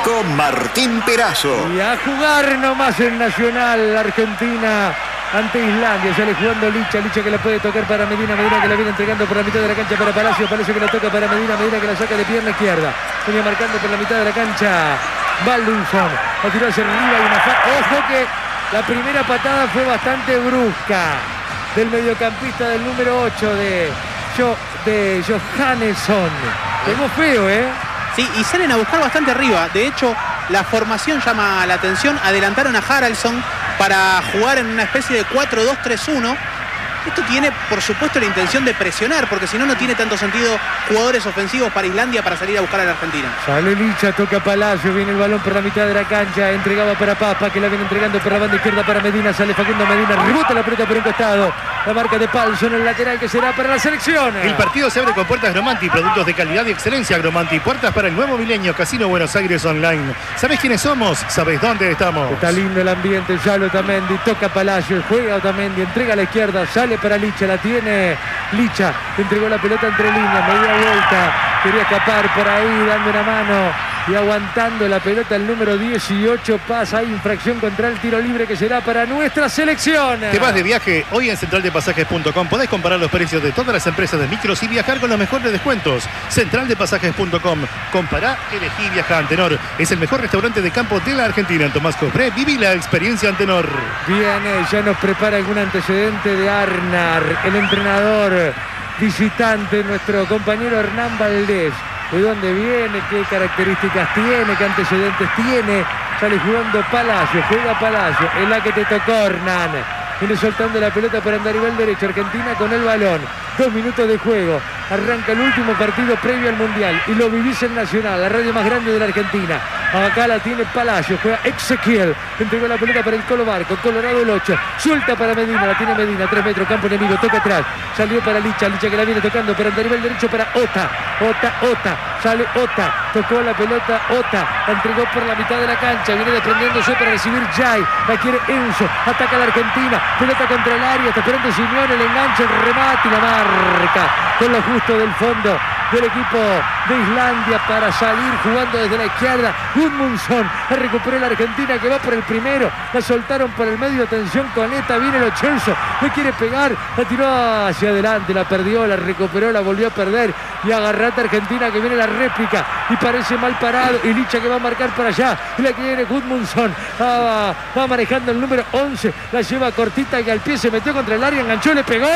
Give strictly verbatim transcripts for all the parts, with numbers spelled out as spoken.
Técnico Martín Perazo. Y a jugar nomás en Nacional, Argentina ante Islandia. Sale jugando Licha, Licha que la puede tocar para Medina, Medina que la viene entregando por la mitad de la cancha para Palacio, Palacio que la toca para Medina, Medina que la saca de pierna izquierda. Venía marcando por la mitad de la cancha Baldunsson. A tirar hacia arriba y una fa... Ojo que la primera patada fue bastante brusca del mediocampista del número ocho de, jo, de Johannesson. Pegó feo, ¿eh? Sí, y salen a buscar bastante arriba. De hecho, la formación llama la atención. Adelantaron a Haraldsson para jugar en una especie de cuatro dos tres uno. Esto tiene, por supuesto, la intención de presionar, porque si no, no tiene tanto sentido jugadores ofensivos para Islandia para salir a buscar a la Argentina. Sale Licha, toca Palacio, viene el balón por la mitad de la cancha, entregaba para Papa, que la viene entregando por la banda izquierda para Medina, sale Facundo Medina, rebota la pelota por un costado, la marca de Paulson, el lateral que será para la selección. El partido se abre con puertas Agromanti, productos de calidad y excelencia Agromanti, puertas para el nuevo milenio, Casino Buenos Aires Online. ¿Sabés quiénes somos? ¿Sabés dónde estamos? Está lindo el ambiente, ya lo Otamendi, toca Palacio, juega Otamendi, entrega a la izquierda, sale para Licha, la tiene Licha, entregó la pelota entre líneas, media vuelta, quería escapar por ahí, dando una mano y aguantando la pelota el número dieciocho, pasa, hay infracción contra el tiro libre que será para nuestra selección. ¿Te vas de viaje? Hoy en central de pasajes punto com podés comparar los precios de todas las empresas de micros y viajar con los mejores descuentos. central de pasajes punto com, compará, elegí, viaja. Antenor es el mejor restaurante de campo de la Argentina. En Tomás Cobré, viví la experiencia Antenor. Viene, ya nos prepara algún antecedente de Arnar, el entrenador visitante, nuestro compañero Hernán Valdés. ¿De dónde viene? ¿Qué características tiene? ¿Qué antecedentes tiene? Sale jugando Palacio, juega Palacio. Es la que te tocó, Hernán. Viene soltando la pelota para andar nivel derecho. Argentina con el balón. Dos minutos de juego. Arranca el último partido previo al Mundial. Y lo vivís en Nacional, la radio más grande de la Argentina. Acá la tiene Palacio. Juega Ezequiel. Entregó la pelota para el Colo Barco. Colorado el ocho. Suelta para Medina. La tiene Medina. tres metros. Campo enemigo. Toca atrás. Salió para Licha. Licha que la viene tocando para andar nivel derecho para Ota. Ota, Ota. Sale Ota. Tocó la pelota Ota. La entregó por la mitad de la cancha. Viene desprendiéndose para recibir Jai. La quiere Enzo. Ataca a la Argentina. Pelota contra el área. Está esperando Simeone. El enganche, el remate y la marca. Con lo justo del fondo del equipo de Islandia para salir jugando desde la izquierda. Gudmundsson. La recuperó la Argentina que va por el primero. La soltaron por el medio. Atención con esta. Viene Lo Celso. Le quiere pegar. La tiró hacia adelante. La perdió. La recuperó. La volvió a perder. Y agarrata Argentina que viene la réplica. Y parece mal parado. Y Licha que va a marcar para allá. Y la quiere Gudmundsson. Va, va manejando el número once. La lleva cortita que al pie se metió contra el área. Enganchó. Le pegó.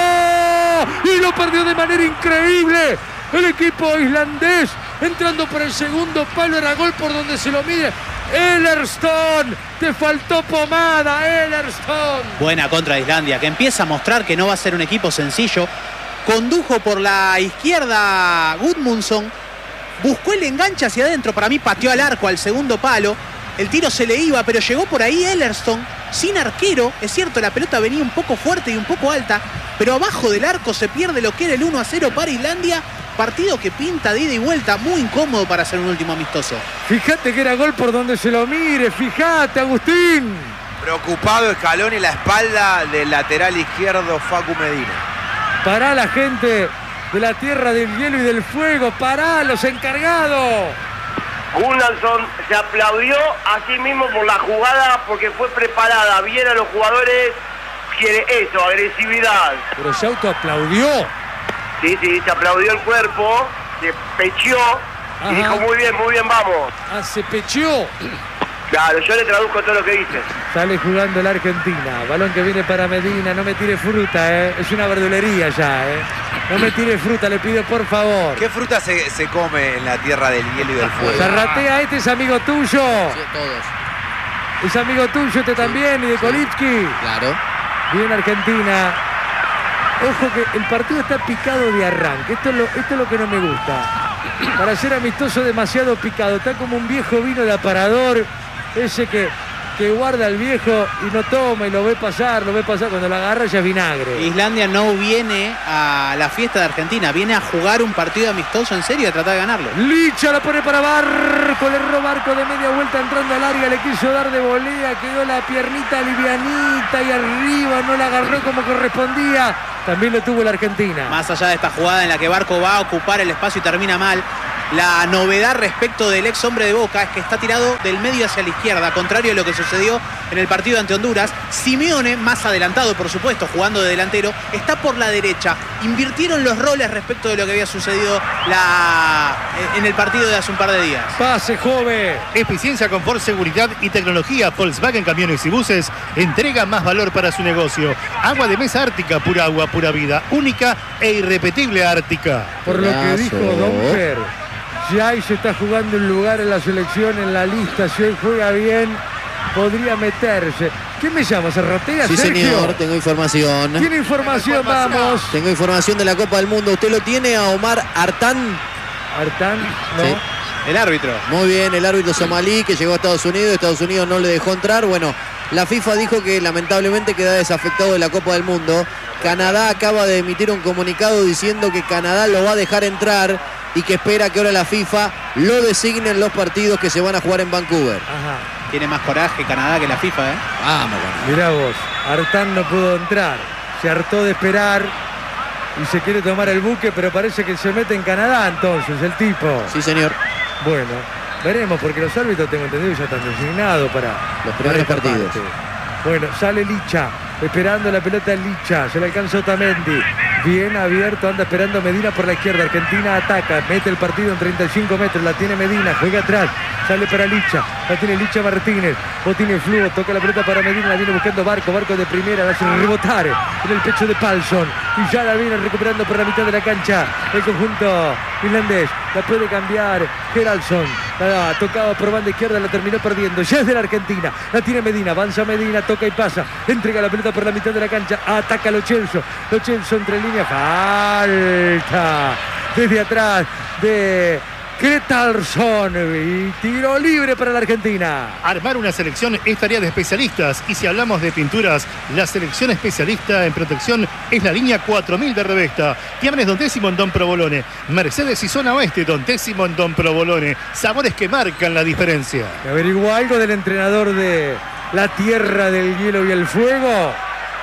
Y lo perdió de manera increíble. El equipo islandés entrando por el segundo palo, era gol por donde se lo mide. Ellerstone, te faltó pomada, Ellerstone. Buena contra de Islandia, que empieza a mostrar que no va a ser un equipo sencillo. Condujo por la izquierda Gudmundsson, buscó el enganche hacia adentro, para mí pateó al arco al segundo palo. El tiro se le iba, pero llegó por ahí Ellerstone, sin arquero. Es cierto, la pelota venía un poco fuerte y un poco alta, pero abajo del arco se pierde lo que era el uno a cero para Islandia. Partido que pinta de ida y vuelta, muy incómodo para hacer un último amistoso. Fíjate que era gol por donde se lo mire, fíjate, Agustín. Preocupado Scaloni, la espalda del lateral izquierdo Facu Medina. Pará la gente de la tierra del hielo y del fuego, pará los encargados. Gunnarsson se aplaudió a sí mismo por la jugada porque fue preparada bien a los jugadores. Quiere eso, agresividad. Pero se autoaplaudió. Sí, sí, se aplaudió el cuerpo, se pecheó y dijo muy bien, muy bien, vamos. Ah, se pecheó. Claro, yo le traduzco todo lo que dice. Sale jugando la Argentina. Balón que viene para Medina. No me tire fruta, ¿eh? Es una verdulería ya, ¿eh? No me tire fruta, le pido por favor. ¿Qué fruta se, se come en la tierra del hielo y del fuego? Zarratea, este es amigo tuyo. Sí, todos. Es amigo tuyo este también y de Kolitsky. Claro. Bien Argentina. Ojo que el partido está picado de arranque. Esto es lo, esto es lo que no me gusta. Para ser amistoso demasiado picado. Está como un viejo vino de aparador. Ese que, que guarda al viejo y no toma y lo ve pasar, lo ve pasar. Cuando la agarra ya es vinagre. Islandia no viene a la fiesta de Argentina. Viene a jugar un partido amistoso en serio y a tratar de ganarlo. Licha la pone para Barco. Le erró Barco de media vuelta entrando al área. Le quiso dar de volea. Quedó la piernita livianita y arriba. No la agarró como correspondía. También lo tuvo la Argentina. Más allá de esta jugada en la que Barco va a ocupar el espacio y termina mal, La novedad respecto del ex hombre de Boca es que está tirado del medio hacia la izquierda, contrario a lo que sucedió en el partido ante Honduras. Simeone, más adelantado por supuesto, jugando de delantero, está por la derecha. Invirtieron los roles respecto de lo que había sucedido la... en el partido de hace un par de días. Pase, joven. Eficiencia, confort, seguridad y tecnología. Volkswagen Camiones y Buses entrega más valor para su negocio. Agua de mesa Ártica, pura agua, pura vida. Única e irrepetible Ártica. Por lo que dijo Don Fer, si ahí se está jugando un lugar en la selección, en la lista, si hoy juega bien, podría meterse. ¿Qué me llama? ¿Se rotea, Sí, Sergio? señor, tengo información. ¿Tiene información? Vamos. Tengo información de la Copa del Mundo. ¿Usted lo tiene a Omar Artán? Artán, no. Sí. El árbitro. Muy bien, el árbitro somalí que llegó a Estados Unidos. Estados Unidos no le dejó entrar. Bueno, la FIFA dijo que lamentablemente queda desafectado de la Copa del Mundo. Canadá acaba de emitir un comunicado diciendo que Canadá lo va a dejar entrar y que espera que ahora la FIFA lo designe en los partidos que se van a jugar en Vancouver. Ajá. Tiene más coraje Canadá que la FIFA, ¿eh? Vamos, bueno. Mirá vos, Artán no pudo entrar. Se hartó de esperar y se quiere tomar el buque, pero parece que se mete en Canadá entonces, el tipo. Sí, señor. Bueno, veremos, porque los árbitros, tengo entendido, ya están designados para Los primeros para esta partidos. parte. Bueno, sale Licha, esperando la pelota Licha, se le alcanza Otamendi, bien abierto, anda esperando Medina por la izquierda, Argentina ataca, mete el partido en treinta y cinco metros, la tiene Medina, juega atrás, sale para Licha, la tiene Licha Martínez, o tiene Fluo, toca la pelota para Medina, la viene buscando Barco, Barco de primera, la hace rebotar en el pecho de Palsson, y ya la viene recuperando por la mitad de la cancha, el conjunto finlandés, la puede cambiar Geraldsson, la tocaba por banda izquierda, la terminó perdiendo, ya es de la Argentina, la tiene Medina, avanza Medina, toca y pasa, entrega la pelota por la mitad de la cancha, ataca Lo Celso, Lo Celso entre líneas, falta desde atrás de Gretalsson y tiro libre para la Argentina. Armar una selección es tarea de especialistas y si hablamos de pinturas, la selección especialista en protección es la línea cuatro mil de Revesta. Tiames Don Décimo en Don Provolone, Mercedes y Zona Oeste Don Décimo en Don Provolone. Sabores que marcan la diferencia. ¿Me averiguó algo del entrenador de la Tierra del Hielo y el Fuego?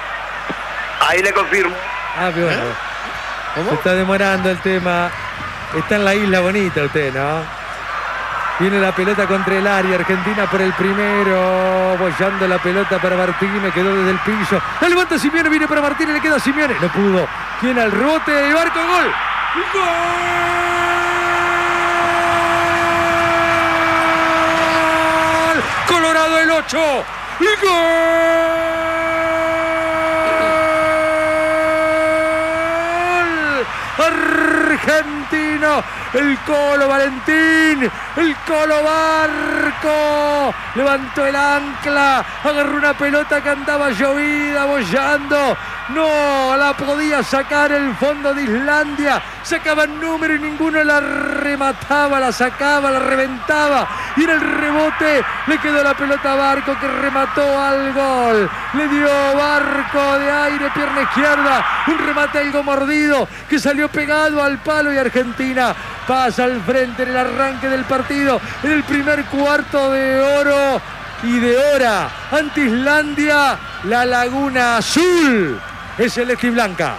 Ahí le confirmo. Ah, pero bueno. Se está demorando el tema. Está en la isla bonita usted, ¿no? Viene la pelota contra el área. Argentina por el primero. Bollando la pelota para Martínez. Me quedó desde el piso. La levanta Simeone. Viene para Martínez. Le queda Simeone. No pudo. Tiene al rebote. Barco. Gol. ¡Gol! Colorado el ocho. ¡Gol! Argentino, el Colo Valentín, el Colo Barco, levantó el ancla, agarró una pelota que andaba llovida, bollando, no la podía sacar el fondo de Islandia, sacaba el número y ninguno la remataba, la sacaba, la reventaba, y en el rebote le quedó la pelota a Barco que remató al gol, le dio Barco de aire, pierna izquierda, un remate algo mordido que salió pegado al palo y Argentina pasa al frente en el arranque del partido, en el primer cuarto de oro y de hora ante Islandia. La Laguna Azul es celeste y blanca.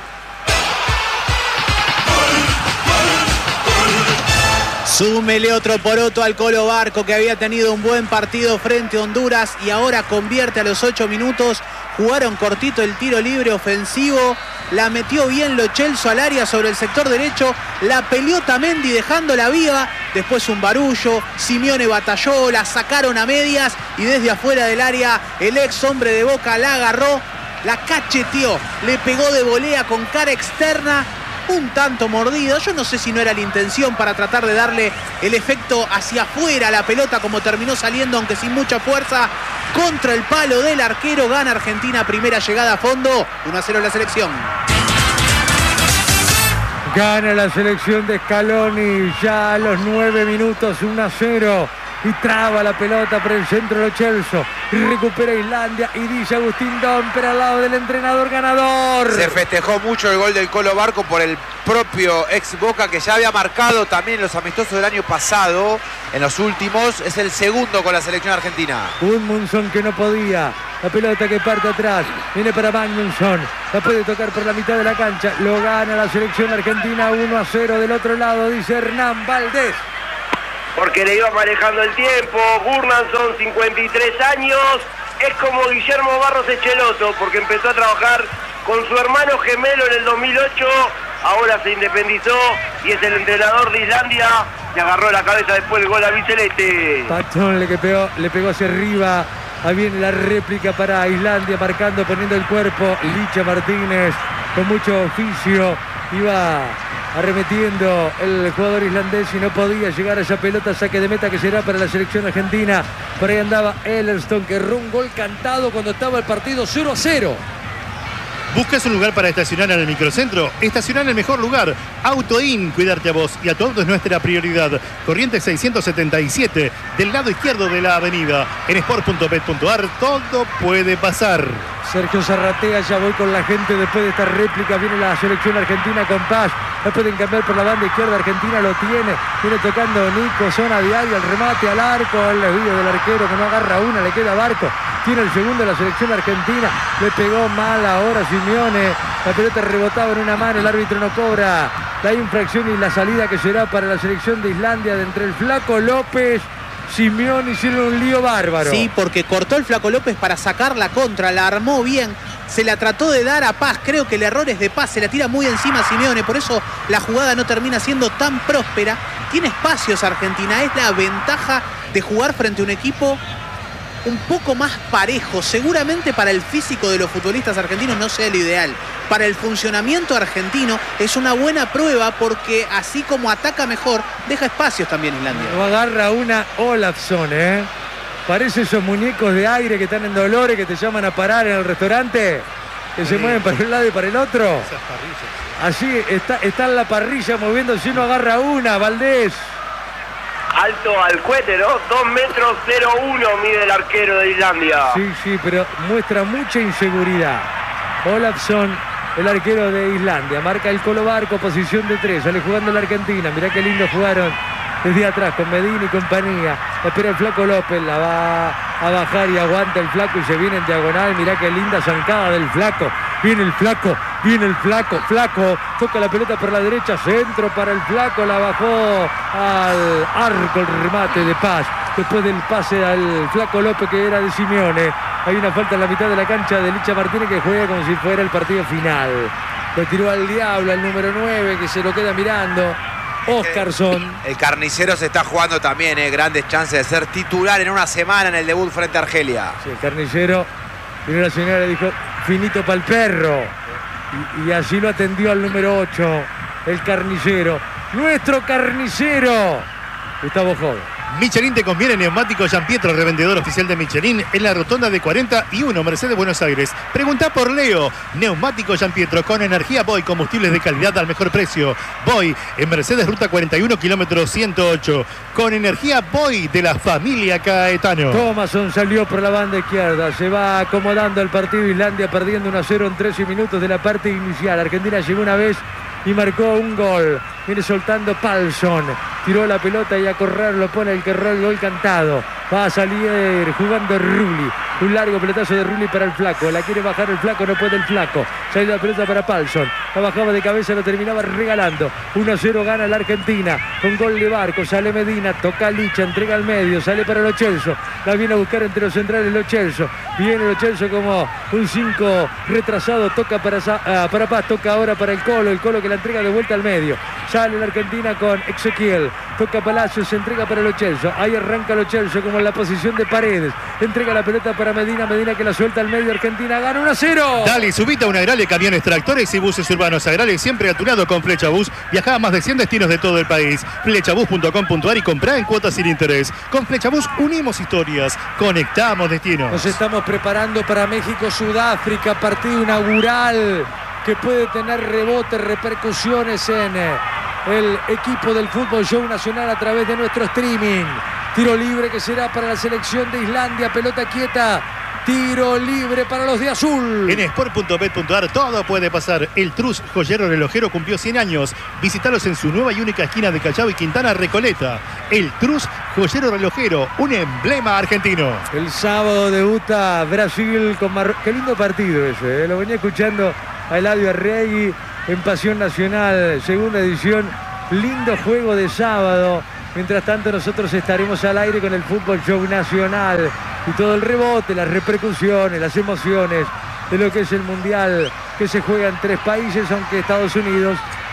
Súmele otro poroto al Colo Barco, que había tenido un buen partido frente a Honduras y ahora convierte a los ocho minutos. Jugaron cortito el tiro libre ofensivo. La metió bien Lo Celso al área sobre el sector derecho. La peleó Otamendi dejándola viva. Después un barullo. Simeone batalló. La sacaron a medias. Y desde afuera del área el ex hombre de Boca la agarró. La cacheteó. Le pegó de volea con cara externa. Un tanto mordido. Yo no sé si no era la intención para tratar de darle el efecto hacia afuera a la pelota como terminó saliendo, aunque sin mucha fuerza. Contra el palo del arquero. Gana Argentina. Primera llegada a fondo. uno a cero la selección. Gana la selección de Scaloni. Ya a los nueve minutos. uno a cero. Y traba la pelota por el centro Lo Celso. Recupera Islandia y dice Agustín Domper al lado del entrenador ganador. Se festejó mucho el gol del Colo Barco por el propio ex Boca, que ya había marcado también en los amistosos del año pasado. En los últimos es el segundo con la selección argentina. Gudmundsson que no podía. La pelota que parte atrás. Viene para Magnusson. La puede tocar por la mitad de la cancha. Lo gana la selección argentina uno a cero del otro lado, dice Hernán Valdés. porque le iba manejando el tiempo. Gudmundsson, cincuenta y tres años, es como Guillermo Barros Echeloto, porque empezó a trabajar con su hermano gemelo en el dos mil ocho, ahora se independizó y es el entrenador de Islandia. Le agarró la cabeza después del gol a Biceleste. Patón le, que pegó, le pegó hacia arriba. Ahí viene la réplica para Islandia, marcando, poniendo el cuerpo. Licha Martínez con mucho oficio. Iba arremetiendo el jugador islandés y no podía llegar a esa pelota. Saque de meta que será para la selección argentina. Por ahí andaba Ellerstone, que erró un gol cantado cuando estaba el partido cero a cero. ¿Buscas un lugar para estacionar en el microcentro? Estacionar en el mejor lugar. Autoin, cuidarte a vos y a tu auto es nuestra prioridad. Corrientes seiscientos setenta y siete, del lado izquierdo de la avenida. En sport punto bet punto ar todo puede pasar. Sergio Zarratea, ya voy con la gente después de esta réplica. Viene la selección argentina con Paz. La pueden cambiar por la banda izquierda. Argentina lo tiene. Viene tocando Nico, zona diaria, el remate al arco. El desvío del arquero que no agarra una, le queda Barco. Tiene el segundo de la selección argentina. Le pegó mal ahora Simeone. La pelota rebotaba en una mano. El árbitro no cobra la infracción y la salida que será para la selección de Islandia de entre el Flaco López. Simeone hicieron un lío bárbaro. Sí, porque cortó el Flaco López para sacar la contra, la armó bien, se la trató de dar a Paz. Creo que el error es de Paz, se la tira muy encima a Simeone, por eso la jugada no termina siendo tan próspera. Tiene espacios Argentina, es la ventaja de jugar frente a un equipo un poco más parejo. Seguramente para el físico de los futbolistas argentinos no sea lo ideal. Para el funcionamiento argentino es una buena prueba, porque así como ataca mejor, deja espacios también Islandia. No agarra una Olafsson, ¿eh? Parece esos muñecos de aire que están en Dolores, que te llaman a parar en el restaurante, que sí, se mueven para un lado y para el otro. Esas parrillas. Así está, está en la parrilla moviéndose, no agarra una, Valdés. Alto al cohete, ¿no? dos metros cero uno mide el arquero de Islandia. Sí, sí, pero muestra mucha inseguridad. Olafsson, el arquero de Islandia, marca el Colo Barco, posición de tres, sale jugando la Argentina. Mirá qué lindo jugaron desde atrás con Medina y compañía. La espera el Flaco López, la va a bajar y aguanta el Flaco y se viene en diagonal. Mirá qué linda zancada del Flaco. Viene el Flaco, viene el Flaco, Flaco, toca la pelota por la derecha, centro para el Flaco, la bajó al arco, el remate de Paz. Después del pase al Flaco López, que era de Simeone. Hay una falta en la mitad de la cancha de Licha Martínez, que juega como si fuera el partido final. Lo tiró al diablo, al número nueve, que se lo queda mirando. Oscarsson. El carnicero se está jugando también, eh, grandes chances de ser titular en una semana en el debut frente a Argelia. Sí, el carnicero, vino la señora y dijo, finito para el perro. Y, y así lo atendió al número ocho, el carnicero. Nuestro carnicero, Gustavo Joven. Michelin te conviene. Neumático Gianpietro, revendedor oficial de Michelin en la rotonda de cuarenta y uno, Mercedes, Buenos Aires. Pregunta por Leo. Neumático Gianpietro con energía Boy, combustibles de calidad al mejor precio. Boy en Mercedes, ruta cuarenta y uno, kilómetro ciento ocho. Con energía Boy de la familia Caetano. Thomasson salió por la banda izquierda. Se va acomodando el partido. Islandia perdiendo uno a cero en trece minutos de la parte inicial. Argentina llegó una vez y marcó un gol. Viene soltando Palsson. Tiró la pelota y a correr lo pone el que erró el gol cantado. Va a salir jugando Rulli. Un largo pelotazo de Rulli para el Flaco. La quiere bajar el Flaco, no puede el Flaco. Sale la pelota para Palsson. La bajaba de cabeza, lo terminaba regalando. uno a cero gana la Argentina. Con gol de Barco. Sale Medina, toca Licha, entrega al medio. Sale para Lo Celso. La viene a buscar entre los centrales Lo Celso. Viene Lo Celso como un cinco retrasado. Toca para, uh, para Paz. Toca ahora para el Colo. El Colo que la entrega de vuelta al medio. Sale la Argentina con Ezequiel. Toca Palacios, se entrega para Lo Celso. Ahí arranca Lo Celso como en la posición de Paredes. Entrega la pelota para Medina. Medina que la suelta al medio. Argentina gana uno a cero. Dale, subite a una Agrale, camiones, tractores y buses urbanos. Agrale siempre a tu lado con Flecha Bus. Viaja a más de cien destinos de todo el país. flechabus punto com punto ar y comprá en cuotas sin interés. Con Flecha Bus unimos historias. Conectamos destinos. Nos estamos preparando para México-Sudáfrica. Partido inaugural que puede tener rebotes, repercusiones en el equipo del Fútbol Show Nacional a través de nuestro streaming. Tiro libre que será para la selección de Islandia. Pelota quieta. Tiro libre para los de azul. En sport punto bet punto ar todo puede pasar. El Trus Joyero Relojero cumplió cien años. Visítalos en su nueva y única esquina de Callao y Quintana, Recoleta. El Trus Joyero Relojero, un emblema argentino. El sábado debuta Brasil con Marruecos. Qué lindo partido ese, ¿eh? Lo venía escuchando a Eladio Arregui en Pasión Nacional, segunda edición. Lindo juego de sábado. Mientras tanto nosotros estaremos al aire con el Fútbol Show Nacional y todo el rebote, las repercusiones, las emociones de lo que es el Mundial que se juega en tres países, aunque Estados Unidos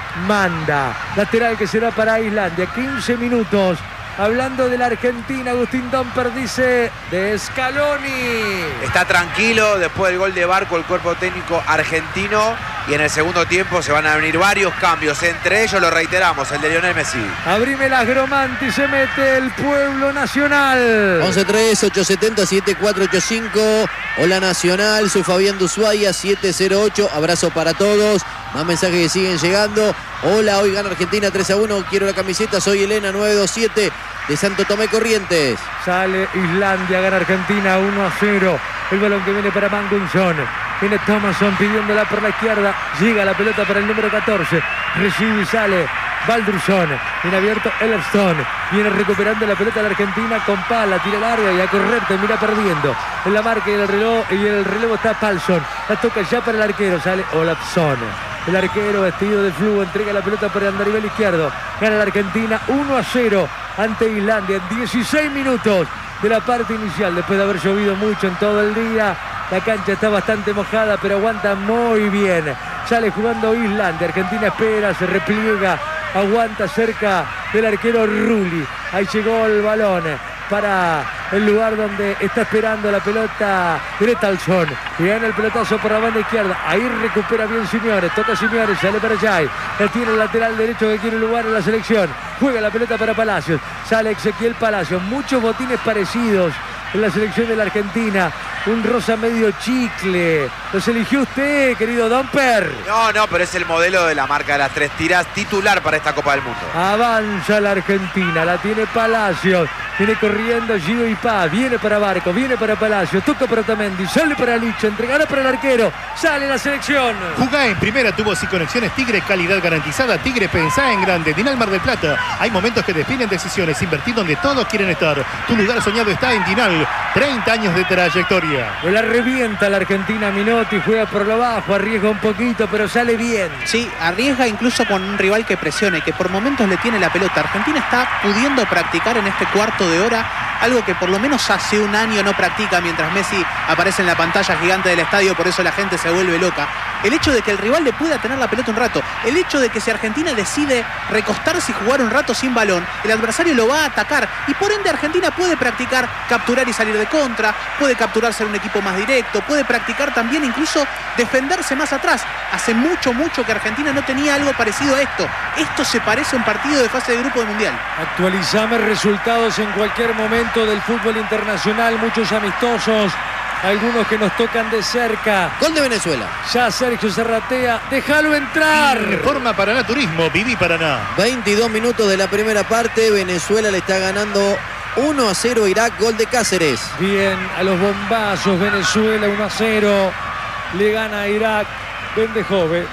manda. Lateral que será para Islandia, quince minutos. Hablando de la Argentina, Agustín Domper dice de Scaloni. Está tranquilo después del gol de Barco el cuerpo técnico argentino y en el segundo tiempo se van a venir varios cambios. Entre ellos, lo reiteramos, el de Lionel Messi. Abrime las Gromanti, se mete el Pueblo Nacional. once tres, ocho siete cero, siete cuatro ocho cinco. Hola Nacional, soy Fabián Dushuaia, siete cero ocho. Abrazo para todos. Más mensajes que siguen llegando. Hola, hoy gana Argentina tres a uno. Quiero la camiseta, soy Elena nueve dos siete de Santo Tomé Corrientes. Sale Islandia, gana Argentina uno a cero. El balón que viene para Mangunson. Viene Thomasson pidiéndola por la izquierda. Llega la pelota para el número catorce. Recibe y sale Baldursson. Viene abierto Ellerson. Viene recuperando la pelota de la Argentina con pala. Tira larga y a correr termina perdiendo. En la marca y el reloj, y el relevo está Palsson. La toca ya para el arquero. Sale Olafsson. El arquero vestido de flujo entrega la pelota por el andarivel izquierdo. Gana la Argentina uno a cero ante Islandia en dieciséis minutos de la parte inicial. Después de haber llovido mucho en todo el día, la cancha está bastante mojada, pero aguanta muy bien. Sale jugando Islandia. Argentina espera, se repliega, aguanta cerca del arquero Rulli. Ahí llegó el balón para el lugar donde está esperando la pelota Gretalsson. Y gana el pelotazo por la banda izquierda. Ahí recupera bien Simeone. Toca Simeone, sale para Jai. La tiene el lateral derecho que quiere lugar en la selección. Juega la pelota para Palacios. Sale Ezequiel Palacios. Muchos botines parecidos en la selección de la Argentina. Un rosa medio chicle. ¿Los eligió usted, querido Domper? No, no, pero es el modelo de la marca de las tres tiras titular para esta Copa del Mundo. Avanza la Argentina, la tiene Palacios. Viene corriendo Gio y Paz. Viene para Barco, viene para Palacios. Toca para Otamendi, sale para Licho. Entregará para el arquero. Sale la selección. Jugá en primera, tuvo sin conexiones Tigre, calidad garantizada. Tigre, pensá en grande. Dinal Mar del Plata. Hay momentos que definen decisiones. Invertir donde todos quieren estar. Tu lugar soñado está en Dinal. treinta años de trayectoria. La revienta la Argentina. Minotti juega por lo bajo, arriesga un poquito, pero sale bien. Sí, arriesga incluso con un rival que presione, que por momentos le tiene la pelota. Argentina está pudiendo practicar en este cuarto de hora algo que por lo menos hace un año no practica, mientras Messi aparece en la pantalla gigante del estadio, por eso la gente se vuelve loca. El hecho de que el rival le pueda tener la pelota un rato, el hecho de que si Argentina decide recostarse y jugar un rato sin balón, el adversario lo va a atacar y por ende Argentina puede practicar capturar y salir de contra, puede capturar ser un equipo más directo, puede practicar también incluso defenderse más atrás. Hace mucho, mucho que Argentina no tenía algo parecido a esto. Esto se parece a un partido de fase de grupo de Mundial. Actualizame resultados en cualquier momento del fútbol internacional, muchos amistosos, algunos que nos tocan de cerca. Gol de Venezuela. Ya Sergio Serratea, déjalo entrar. Reforma Paraná Turismo, viví Paraná. veintidós minutos de la primera parte. Venezuela le está ganando uno a cero a Irak. Gol de Cáceres. Bien, a los bombazos, Venezuela uno a cero. Le gana a Irak. Vende Jove.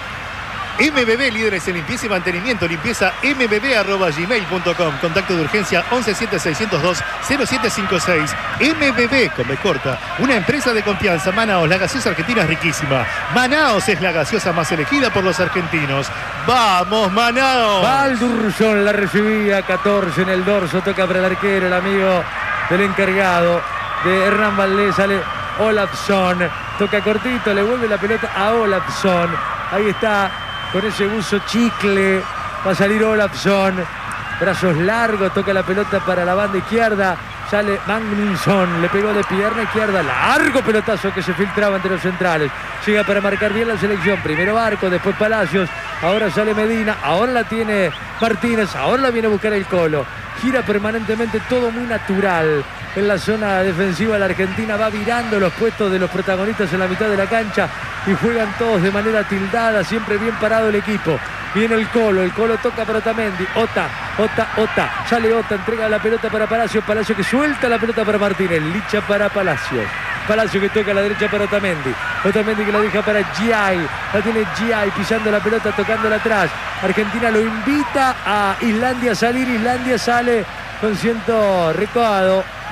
M B B, líderes en limpieza y mantenimiento. Limpieza m b b arroba gmail punto com. Contacto de urgencia once siete seiscientos dos cero siete cinco seis. M B B, con B corta. Una empresa de confianza. Manaos, la gaseosa argentina es riquísima. Manaos es la gaseosa más elegida por los argentinos. ¡Vamos, Manaos! Baldursson la recibía, catorce en el dorso. Toca para el arquero, el amigo del encargado de Hernán Valdés. Sale Olafsson. Toca cortito, le vuelve la pelota a Olafsson. Ahí está. Con ese buzo chicle va a salir Olafsson. Brazos largos, toca la pelota para la banda izquierda. Sale Magnusson, le pegó de pierna izquierda. Largo pelotazo que se filtraba entre los centrales. Llega para marcar bien la selección. Primero Barco, después Palacios. Ahora sale Medina. Ahora la tiene Martínez. Ahora la viene a buscar el Colo. Gira permanentemente, todo muy natural. En la zona defensiva la Argentina va virando los puestos de los protagonistas en la mitad de la cancha y juegan todos de manera tildada, siempre bien parado el equipo. Viene el Colo, el Colo toca para Otamendi, Ota, Ota, Ota, sale Ota, entrega la pelota para Palacios, Palacios que suelta la pelota para Martínez, Licha para Palacios. Palacio que toca a la derecha para Otamendi. Otamendi que la deja para Giai. La tiene Giai pisando la pelota, tocándola atrás. Argentina lo invita a Islandia a salir. Islandia sale con ciento recado.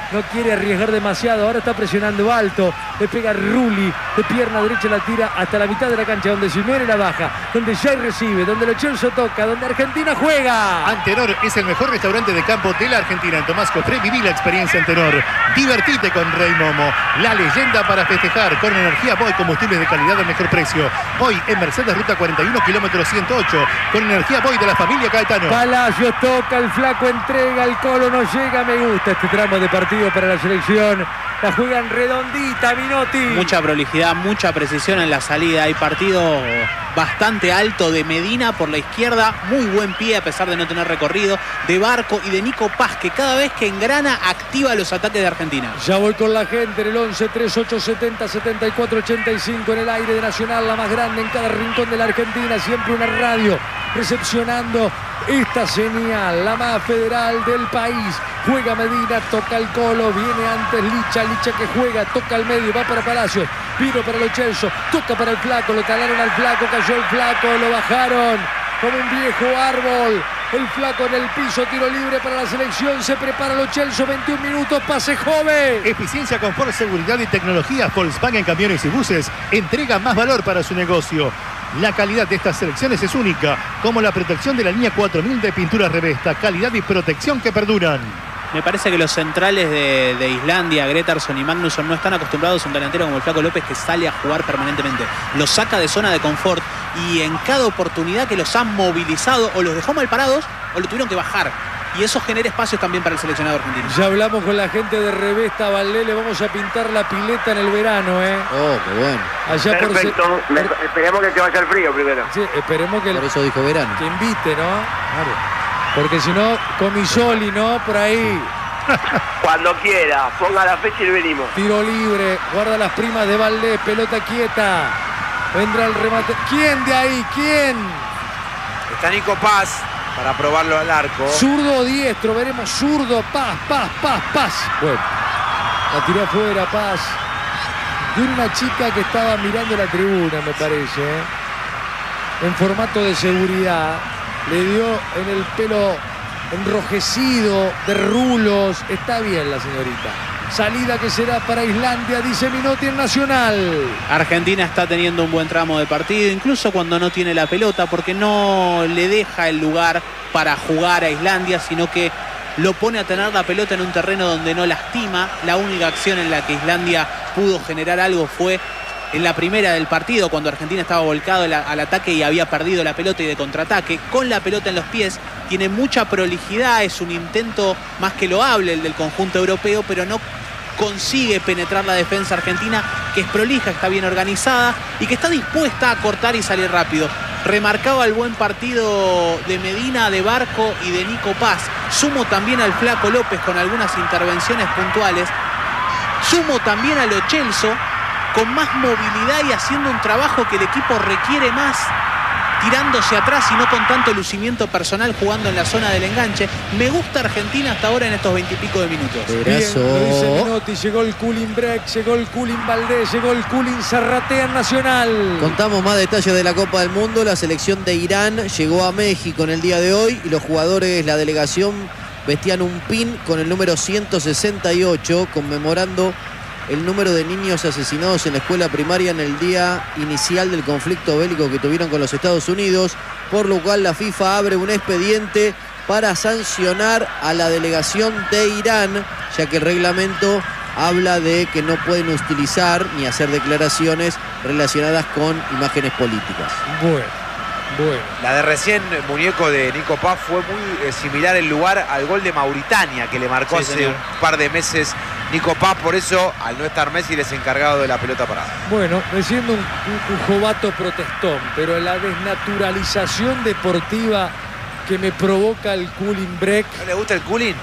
no quiere arriesgar demasiado, ahora está presionando alto, le pega Rulli, de pierna derecha la tira hasta la mitad de la cancha, donde Simeone la baja, donde Jay recibe, donde Lo Celso toca, donde Argentina juega. Antenor es el mejor restaurante de campo de la Argentina. En Tomás Cofré viví la experiencia Antenor. Divertite con Rey Momo, la leyenda para festejar, con energía Boy, combustibles de calidad al mejor precio. Hoy en Mercedes Ruta cuarenta y uno, kilómetro ciento ocho, con energía Boy de la familia Caetano. Palacios toca, el flaco entrega, el Colo no llega. Me gusta este tramo de partido para la selección. La juegan redondita, Minotti. Mucha prolijidad, mucha precisión en la salida. Hay partido bastante alto de Medina por la izquierda. Muy buen pie a pesar de no tener recorrido. De Barco y de Nico Paz, que cada vez que engrana activa los ataques de Argentina. Ya voy con la gente en el once, treinta y ocho, setenta, setenta y cuatro, ochenta y cinco en el aire de Nacional, la más grande en cada rincón de la Argentina. Siempre una radio recepcionando esta señal, la más federal del país. Juega Medina, toca el Colo, viene antes Licha, Licha que juega, toca al medio, va para Palacios, vino para Lo Celso, toca para el flaco, lo talaron al flaco, cayó el flaco, lo bajaron como un viejo árbol. El flaco en el piso, tiro libre para la selección, se prepara Lo Celso, veintiún minutos, pase joven. Eficiencia, confort, seguridad y tecnología. Volkswagen Camiones y Buses entrega más valor para su negocio. La calidad de estas selecciones es única, como la protección de la línea cuatro mil de pintura Revesta, calidad y protección que perduran. Me parece que los centrales de, de Islandia, Gretarsson y Magnusson, no están acostumbrados a un delantero como el Flaco López, que sale a jugar permanentemente. Los saca de zona de confort y en cada oportunidad que los han movilizado o los dejó mal parados o lo tuvieron que bajar. Y eso genera espacios también para el seleccionado argentino. Ya hablamos con la gente de Revesta, Valdés, le vamos a pintar la pileta en el verano, ¿eh? Oh, qué bueno. Allá Perfecto. por... Me- esperemos que se vaya el frío primero. Sí, esperemos que, Por eso dijo verano. que invite, ¿no? Claro. Porque si no, Comisoli, ¿no? Por ahí. Cuando quiera, ponga la fecha y venimos. Tiro libre, guarda las primas de Valdés, pelota quieta. Vendrá el remate. ¿Quién de ahí? ¿Quién? Está Nico Paz para probarlo al arco. Zurdo o diestro, veremos zurdo, Paz, Paz, Paz, Paz. Bueno, la tiró afuera, Paz. De una chica que estaba mirando la tribuna, me parece, ¿eh? En formato de seguridad. Le dio en el pelo enrojecido, de rulos. Está bien la señorita. Salida que será para Islandia, dice Minotti en Nacional. Argentina está teniendo un buen tramo de partido, incluso cuando no tiene la pelota, porque no le deja el lugar para jugar a Islandia, sino que lo pone a tener la pelota en un terreno donde no lastima. La única acción en la que Islandia pudo generar algo fue en la primera del partido, cuando Argentina estaba volcado al ataque y había perdido la pelota y de contraataque. Con la pelota en los pies, tiene mucha prolijidad, es un intento más que loable el del conjunto europeo, pero no consigue penetrar la defensa argentina, que es prolija, está bien organizada y que está dispuesta a cortar y salir rápido. Remarcaba el buen partido de Medina, de Barco y de Nico Paz. Sumo también al Flaco López con algunas intervenciones puntuales. Sumo también a Lo Celso, con más movilidad y haciendo un trabajo que el equipo requiere más, tirándose atrás y no con tanto lucimiento personal, jugando en la zona del enganche. Me gusta Argentina hasta ahora en estos veintipico de minutos. Bien, lo dice Minotti, llegó el cooling break, llegó el cooling Valdés, llegó el cooling Zarratea en Nacional. Contamos más detalles de la Copa del Mundo. La selección de Irán llegó a México en el día de hoy y los jugadores, la delegación, vestían un pin con el número ciento sesenta y ocho, conmemorando el número de niños asesinados en la escuela primaria en el día inicial del conflicto bélico que tuvieron con los Estados Unidos, por lo cual la FIFA abre un expediente para sancionar a la delegación de Irán, ya que el reglamento habla de que no pueden utilizar ni hacer declaraciones relacionadas con imágenes políticas. Bueno, bueno. La de recién, muñeco de Nico Paz, fue muy eh, similar el lugar al gol de Mauritania que le marcó Sí, hace señor. un par de meses Nico Paz. Por eso, al no estar Messi, les encargado de la pelota parada. Bueno, me siento un, un, un jovato protestón, pero la desnaturalización deportiva que me provoca el cooling break, ¿No le gusta el cooling?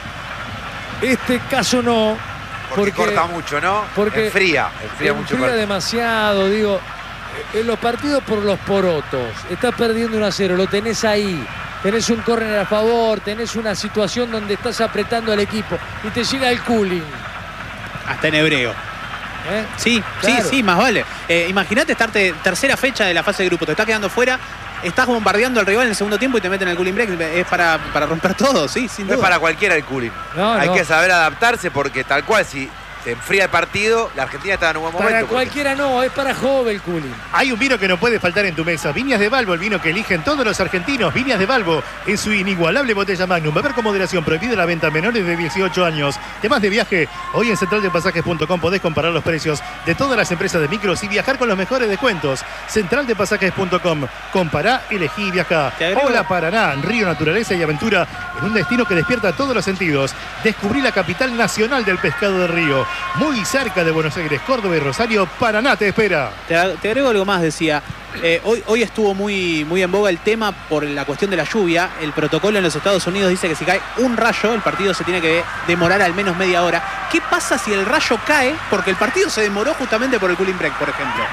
este caso no, Porque, corta mucho, ¿no? porque enfría, enfría mucho. enfría el- demasiado, digo, en los partidos por los porotos, estás perdiendo uno a cero, lo tenés ahí, tenés un córner a favor, tenés una situación donde estás apretando al equipo y te llega el cooling. Hasta en hebreo. ¿eh? Sí, Claro. sí, sí, más vale. Eh, Imagínate estarte tercera fecha de la fase de grupo, te está quedando fuera estás bombardeando al rival en el segundo tiempo y te meten el cooling break. Es para, para romper todo, sí, sin No duda. es para cualquiera el cooling. No, Hay no. que saber adaptarse porque tal cual, si se enfría el partido, la Argentina está en un buen momento. Para porque- cualquiera no, es para Jove el cooling. Hay un vino que no puede faltar en tu mesa. Viñas de Balbo, el vino que eligen todos los argentinos. Viñas de Balbo, en su inigualable botella Magnum. Beber con moderación, prohibido la venta a menores de dieciocho años. Temas de viaje, hoy en central de pasajes punto com podés comparar los precios de todas las empresas de micros y viajar con los mejores descuentos. central de pasajes punto com. Compará, elegí y viajá. Te agrego- Hola Paraná, río, naturaleza y aventura en un destino que despierta todos los sentidos. Descubrí la capital nacional del pescado de río. Muy cerca de Buenos Aires, Córdoba y Rosario, Paraná te espera. Te, te agrego algo más, decía. Eh, hoy, hoy estuvo muy, muy en boga el tema por la cuestión de la lluvia. El protocolo en los Estados Unidos dice que si cae un rayo, el partido se tiene que demorar al menos media hora. ¿Qué pasa si el rayo cae porque el partido se demoró justamente por el cooling break, por ejemplo?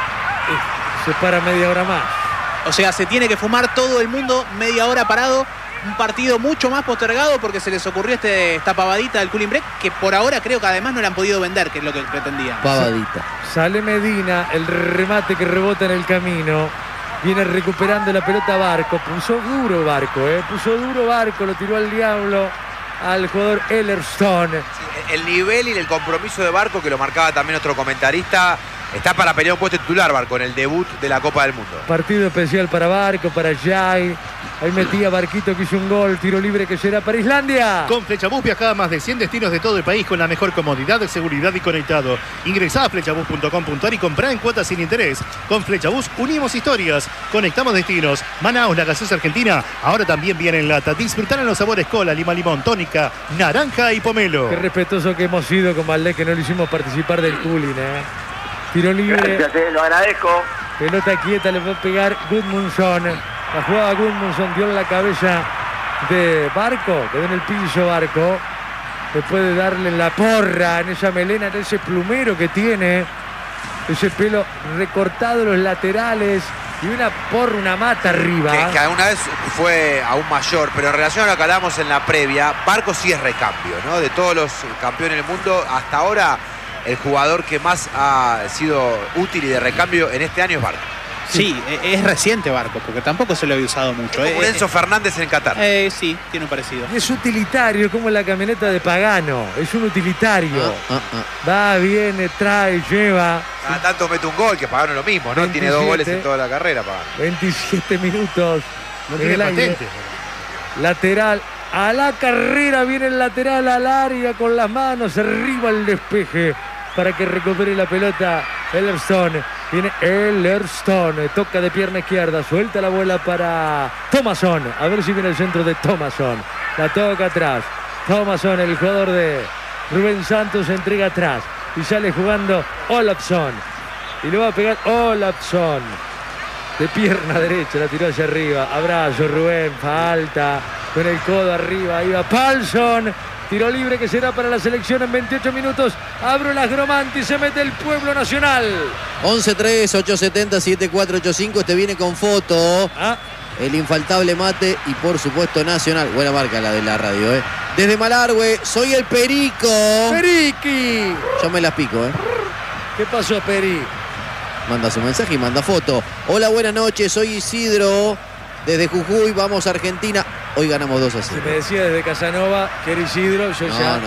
Se para media hora más. O sea, se tiene que fumar todo el mundo media hora parado. Un partido mucho más postergado porque se les ocurrió este, esta pavadita del cooling break que por ahora creo que además no la han podido vender, que es lo que pretendían. Pavadita. Sale Medina, el remate que rebota en el camino. Viene recuperando la pelota Barco. Puso duro Barco, ¿eh? Puso duro Barco, lo tiró al diablo al jugador Ellerstone. El nivel y el compromiso de Barco, que lo marcaba también otro comentarista, está para pelear un puesto titular Barco en el debut de la Copa del Mundo. Partido especial para Barco, para Jai. Ahí metía Barquito que hizo un gol. Tiro libre que será para Islandia. Con Flechabús viajá a más de cien destinos de todo el país con la mejor comodidad, seguridad y conectado. Ingresá a flechabús punto com punto ar y comprá en cuotas sin interés. Con Flechabús unimos historias, conectamos destinos. Manaus, la gaseosa argentina, ahora también viene en lata. Disfrutar en los sabores cola, lima, limón, tónica, naranja y pomelo. Qué respetuoso que hemos sido con Valdés, que no le hicimos participar del cooling, ¿eh? Tiro libre. Gracias, eh, lo agradezco. Pelota quieta, le va a pegar Gudmundsson. La jugada Gudmundsson dio en la cabeza de Barco, quedó en el piso Barco. Después de darle la porra en esa melena, en ese plumero que tiene. Ese pelo recortado en los laterales. Y una porra, una mata arriba. Que, que alguna vez fue aún mayor, pero en relación a lo que hablábamos en la previa, Barco sí es recambio, ¿no? De todos los campeones del mundo, hasta ahora el jugador que más ha sido útil y de recambio en este año es Barco. Sí, e- es reciente Barco, porque tampoco se lo había usado mucho. Como Eh, un Enzo eh, Fernández en Qatar. eh, sí, tiene un parecido. Y es utilitario, como la camioneta de Pagano. Es un utilitario. Ah, ah, ah. Va, viene, trae, lleva. Cada tanto mete un gol, que Pagano lo mismo, ¿no? Tiene dos veintisiete. goles en toda la carrera, Pagano. veintisiete minutos. No en tiene el aire. patente. Lateral a la carrera, viene el lateral al área con las manos, arriba el despeje para que recupere la pelota Ellerstone. Viene Ellerstone, toca de pierna izquierda, suelta la bola para Thomasson. A ver si viene el centro de Thomasson. La toca atrás. Thomasson, el jugador de Rubén Santos, se entrega atrás y sale jugando Olafsson. Y lo va a pegar Olafsson. De pierna derecha, la tiró hacia arriba. Abrazo, Rubén, falta. Con el codo arriba, ahí va Palsson. Tiro libre que será para la selección en veintiocho minutos. Abro las Gromanti, se mete el Pueblo Nacional. once tres, ocho siete cero, siete cuatro ocho cinco. Este viene con foto. Ah, El infaltable mate y por supuesto Nacional. Buena marca la de la radio, ¿eh? Desde Malargüe, soy el Perico. Periqui. Yo me las pico, ¿eh? ¿Qué pasó, Peri? Manda su mensaje y manda foto. Hola, buenas noches, soy Isidro. Desde Jujuy, vamos a Argentina. Hoy ganamos dos a Si cero. me decía desde Casanova que era Isidro, yo No, ya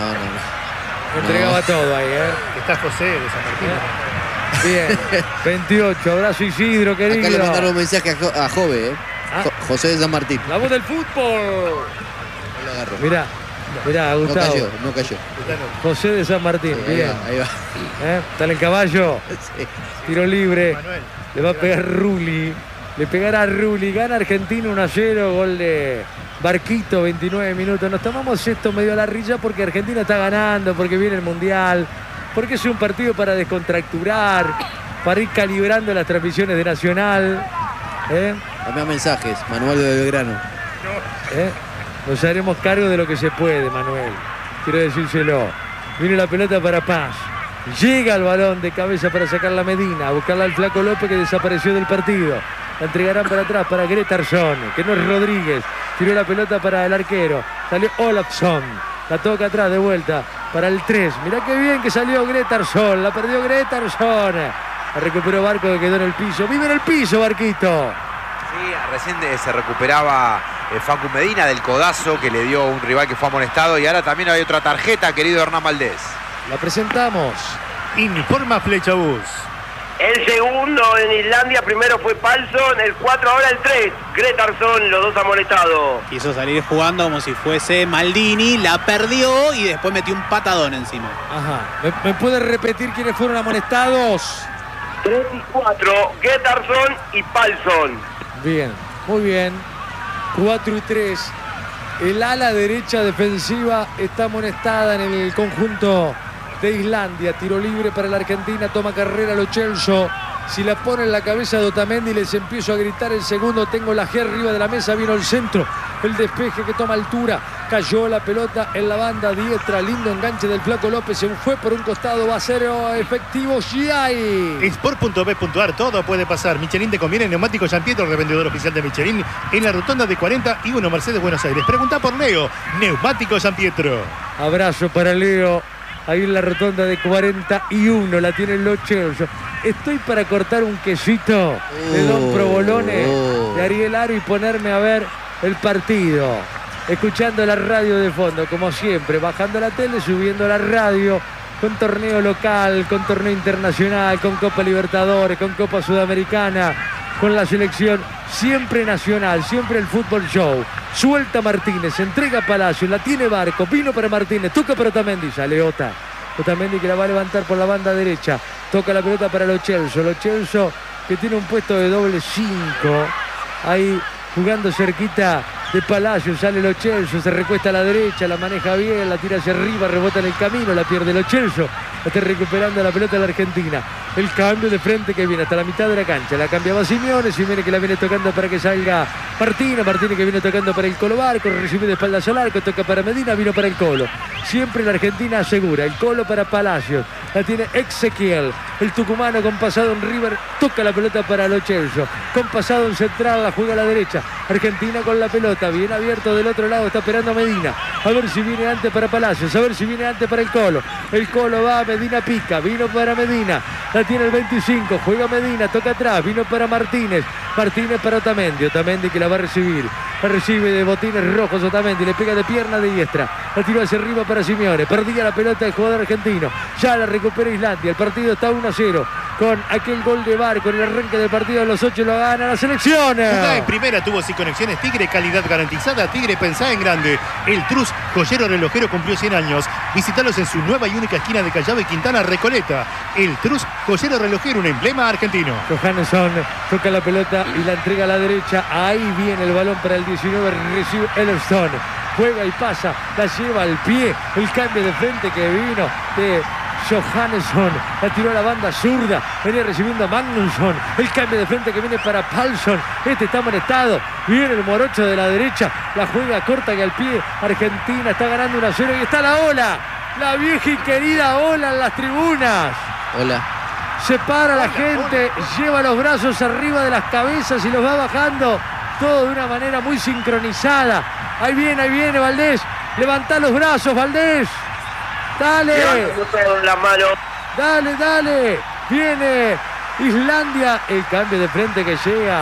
no, no, no. entregaba no. todo ahí, ¿eh? Está José de San Martín. Bien, veintiocho, abrazo Isidro, querido. Acá le mandaron un mensaje a, Jo- a Jove, ¿eh? Ah. Jo- José de San Martín. La voz del fútbol. No lo agarró. Mirá, mirá, No Gustavo. cayó, no cayó. José de San Martín, Ahí bien. va, ahí va. ¿Eh? Está en el caballo, Sí. tiro libre. Manuel. Le va a pegar Rulli. Le pegará Rulli. Gana Argentina uno a cero. Gol de Barquito, veintinueve minutos. Nos tomamos esto medio a la risa porque Argentina está ganando, porque viene el Mundial, porque es un partido para descontracturar, para ir calibrando las transmisiones de Nacional. ¿Eh? Dame mensajes, Manuel de Belgrano. ¿Eh? Nos haremos cargo de lo que se puede, Manuel. Quiero decírselo. Viene la pelota para Paz. Llega el balón de cabeza para sacar la Medina, a buscarla al Flaco López que desapareció del partido. La entregarán para atrás para Gretarsson, que no es Rodríguez. Tiró la pelota para el arquero. Salió Olafsson. La toca atrás de vuelta para el tres. Mirá qué bien que salió Gretarsson. La perdió Gretarsson. La recuperó Barco que quedó en el piso. Vive en el piso, Barquito. Sí, recién de- se recuperaba eh, Facu Medina del codazo que le dio un rival que fue amonestado y ahora también hay otra tarjeta, querido Hernán Valdés. La presentamos. Informa Flechabús. El segundo en Islandia, primero fue Palsson, el cuatro, ahora el tres. Gretarsson, los dos amonestados. Quiso salir jugando como si fuese Maldini, la perdió y después metió un patadón encima. Ajá. ¿Me, me puede repetir quiénes fueron amonestados? tres y cuatro, Gretarsson y Palsson. Bien, muy bien. cuatro y tres. El ala derecha defensiva está amonestada en el conjunto de Islandia. Tiro libre para la Argentina, toma carrera Lo Celso. Si la pone en la cabeza de Otamendi, les empiezo a gritar el segundo. Tengo la G arriba de la mesa, vino el centro. El despeje que toma altura. Cayó la pelota en la banda diestra. Lindo enganche del Flaco López. Se fue por un costado. Va a ser efectivo Giai. Sport punto b punto a r, todo puede pasar. Michelin te conviene, neumático San Pietro, revendedor oficial de Michelin en la rotonda de cuarenta y uno Mercedes Buenos Aires. Pregunta por Leo, neumático San Pietro. Abrazo para Leo. Ahí en la rotonda de cuarenta y uno la tiene Lo Celso. Estoy para cortar un quesito de Don Provolone, oh. de Ariel Aro y ponerme a ver el partido. Escuchando la radio de fondo, como siempre. Bajando la tele, subiendo la radio. Con torneo local, con torneo internacional, con Copa Libertadores, con Copa Sudamericana, con la selección siempre nacional, siempre el fútbol show. Suelta Martínez, entrega a Palacios, la tiene Barco, vino para Martínez, toca para Otamendi, sale Ota. Otamendi que la va a levantar por la banda derecha, toca la pelota para Lo Celso, Lo Celso que tiene un puesto de doble cinco, ahí jugando cerquita de Palacios, sale Lo Celso, se recuesta a la derecha, la maneja bien, la tira hacia arriba, rebota en el camino, la pierde Lo Celso, está recuperando la pelota de la Argentina. El cambio de frente que viene hasta la mitad de la cancha, la cambiaba Simeone, Simeone que la viene tocando para que salga Martínez, Martínez que viene tocando para el Colo Barco, recibe de espaldas al arco, toca para Medina, vino para el Colo. Siempre la Argentina asegura, el Colo para Palacios, la tiene Ezequiel, el tucumano con pasado en River, toca la pelota para Lo Celso, con pasado en central, la juega a la derecha, Argentina con la pelota, bien abierto del otro lado, está esperando Medina, a ver si viene antes para Palacios, a ver si viene antes para el Colo, el Colo va, Medina pica, vino para Medina, la tiene el veinticinco, juega Medina, toca atrás, vino para Martínez, Martínez para Otamendi, Otamendi que la va a recibir, la recibe de botines rojos Otamendi, le pega de pierna de diestra, la tiró hacia arriba para Simeone, perdía la pelota el jugador argentino, ya la recupera Islandia, el partido está uno a cero, con aquel gol de Barco en el arranque del partido de los ocho lo gana la selección. Jugá en primera, tuvo sin conexiones Tigre, calidad garantizada. Tigre, pensá en grande. El Trus, joyero relojero, cumplió cien años. Visítalos en su nueva y única esquina de Callao y Quintana, Recoleta. El Trus, joyero relojero, un emblema argentino. Johannesson toca la pelota y la entrega a la derecha. Ahí viene el balón para el diecinueve. Recibe Ellerson. Juega y pasa. La lleva al pie. El cambio de frente que vino de Johannesson, la tiró a la banda zurda, venía recibiendo a Magnusson, el cambio de frente que viene para Palsson, este está amonestado, viene el morocho de la derecha, la juega corta y al pie, Argentina está ganando uno a cero y está la ola, la vieja y querida ola en las tribunas. Hola. Se para la gente, lleva los brazos arriba de las cabezas y los va bajando, todo de una manera muy sincronizada. Ahí viene, ahí viene Valdés, levantá los brazos Valdés. Dale, La mano. dale, dale. Viene Islandia. El cambio de frente que llega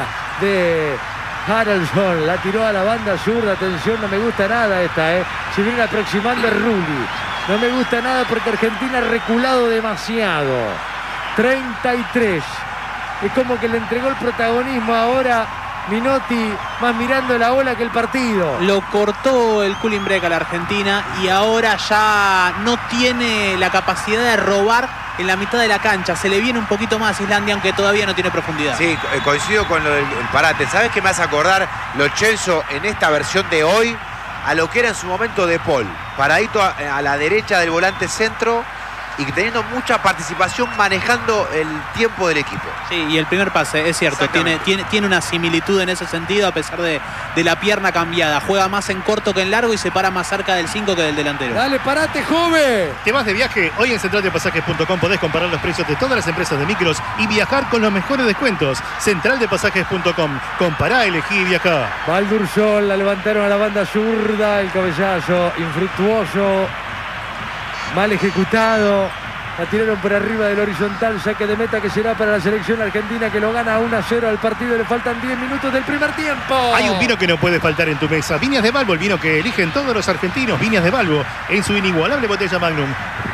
de Haraldsson. La tiró a la banda zurda. Atención, no me gusta nada esta, ¿eh? Se viene aproximando Rulli. No me gusta nada porque Argentina ha reculado demasiado. treinta y tres. Es como que le entregó el protagonismo ahora Minotti, más mirando la ola que el partido. Lo cortó el cooling break a la Argentina y ahora ya no tiene la capacidad de robar en la mitad de la cancha. Se le viene un poquito más Islandia, aunque todavía no tiene profundidad. Sí, coincido con lo del el parate. ¿Sabes qué me hace acordar Lo Celso en esta versión de hoy? A lo que era en su momento De Paul. Paradito a, a la derecha del volante centro y teniendo mucha participación manejando el tiempo del equipo. Sí, y el primer pase, es cierto, tiene, tiene, tiene una similitud en ese sentido a pesar de, de la pierna cambiada. Juega más en corto que en largo y se para más cerca del cinco que del delantero. Dale, parate, joven. ¿Te vas de viaje? Hoy en central de pasajes punto com podés comparar los precios de todas las empresas de micros y viajar con los mejores descuentos. central de pasajes punto com. Compará, elegí y viajá. Valdursol, la levantaron a la banda zurda, el cabezazo infructuoso, mal ejecutado. La tiraron por arriba del horizontal, saque de meta que será para la selección argentina, que lo gana uno a cero al partido. Le faltan diez minutos del primer tiempo. Hay un vino que no puede faltar en tu mesa. Viñas de Balbo, el vino que eligen todos los argentinos. Viñas de Balbo, en su inigualable botella Magnum.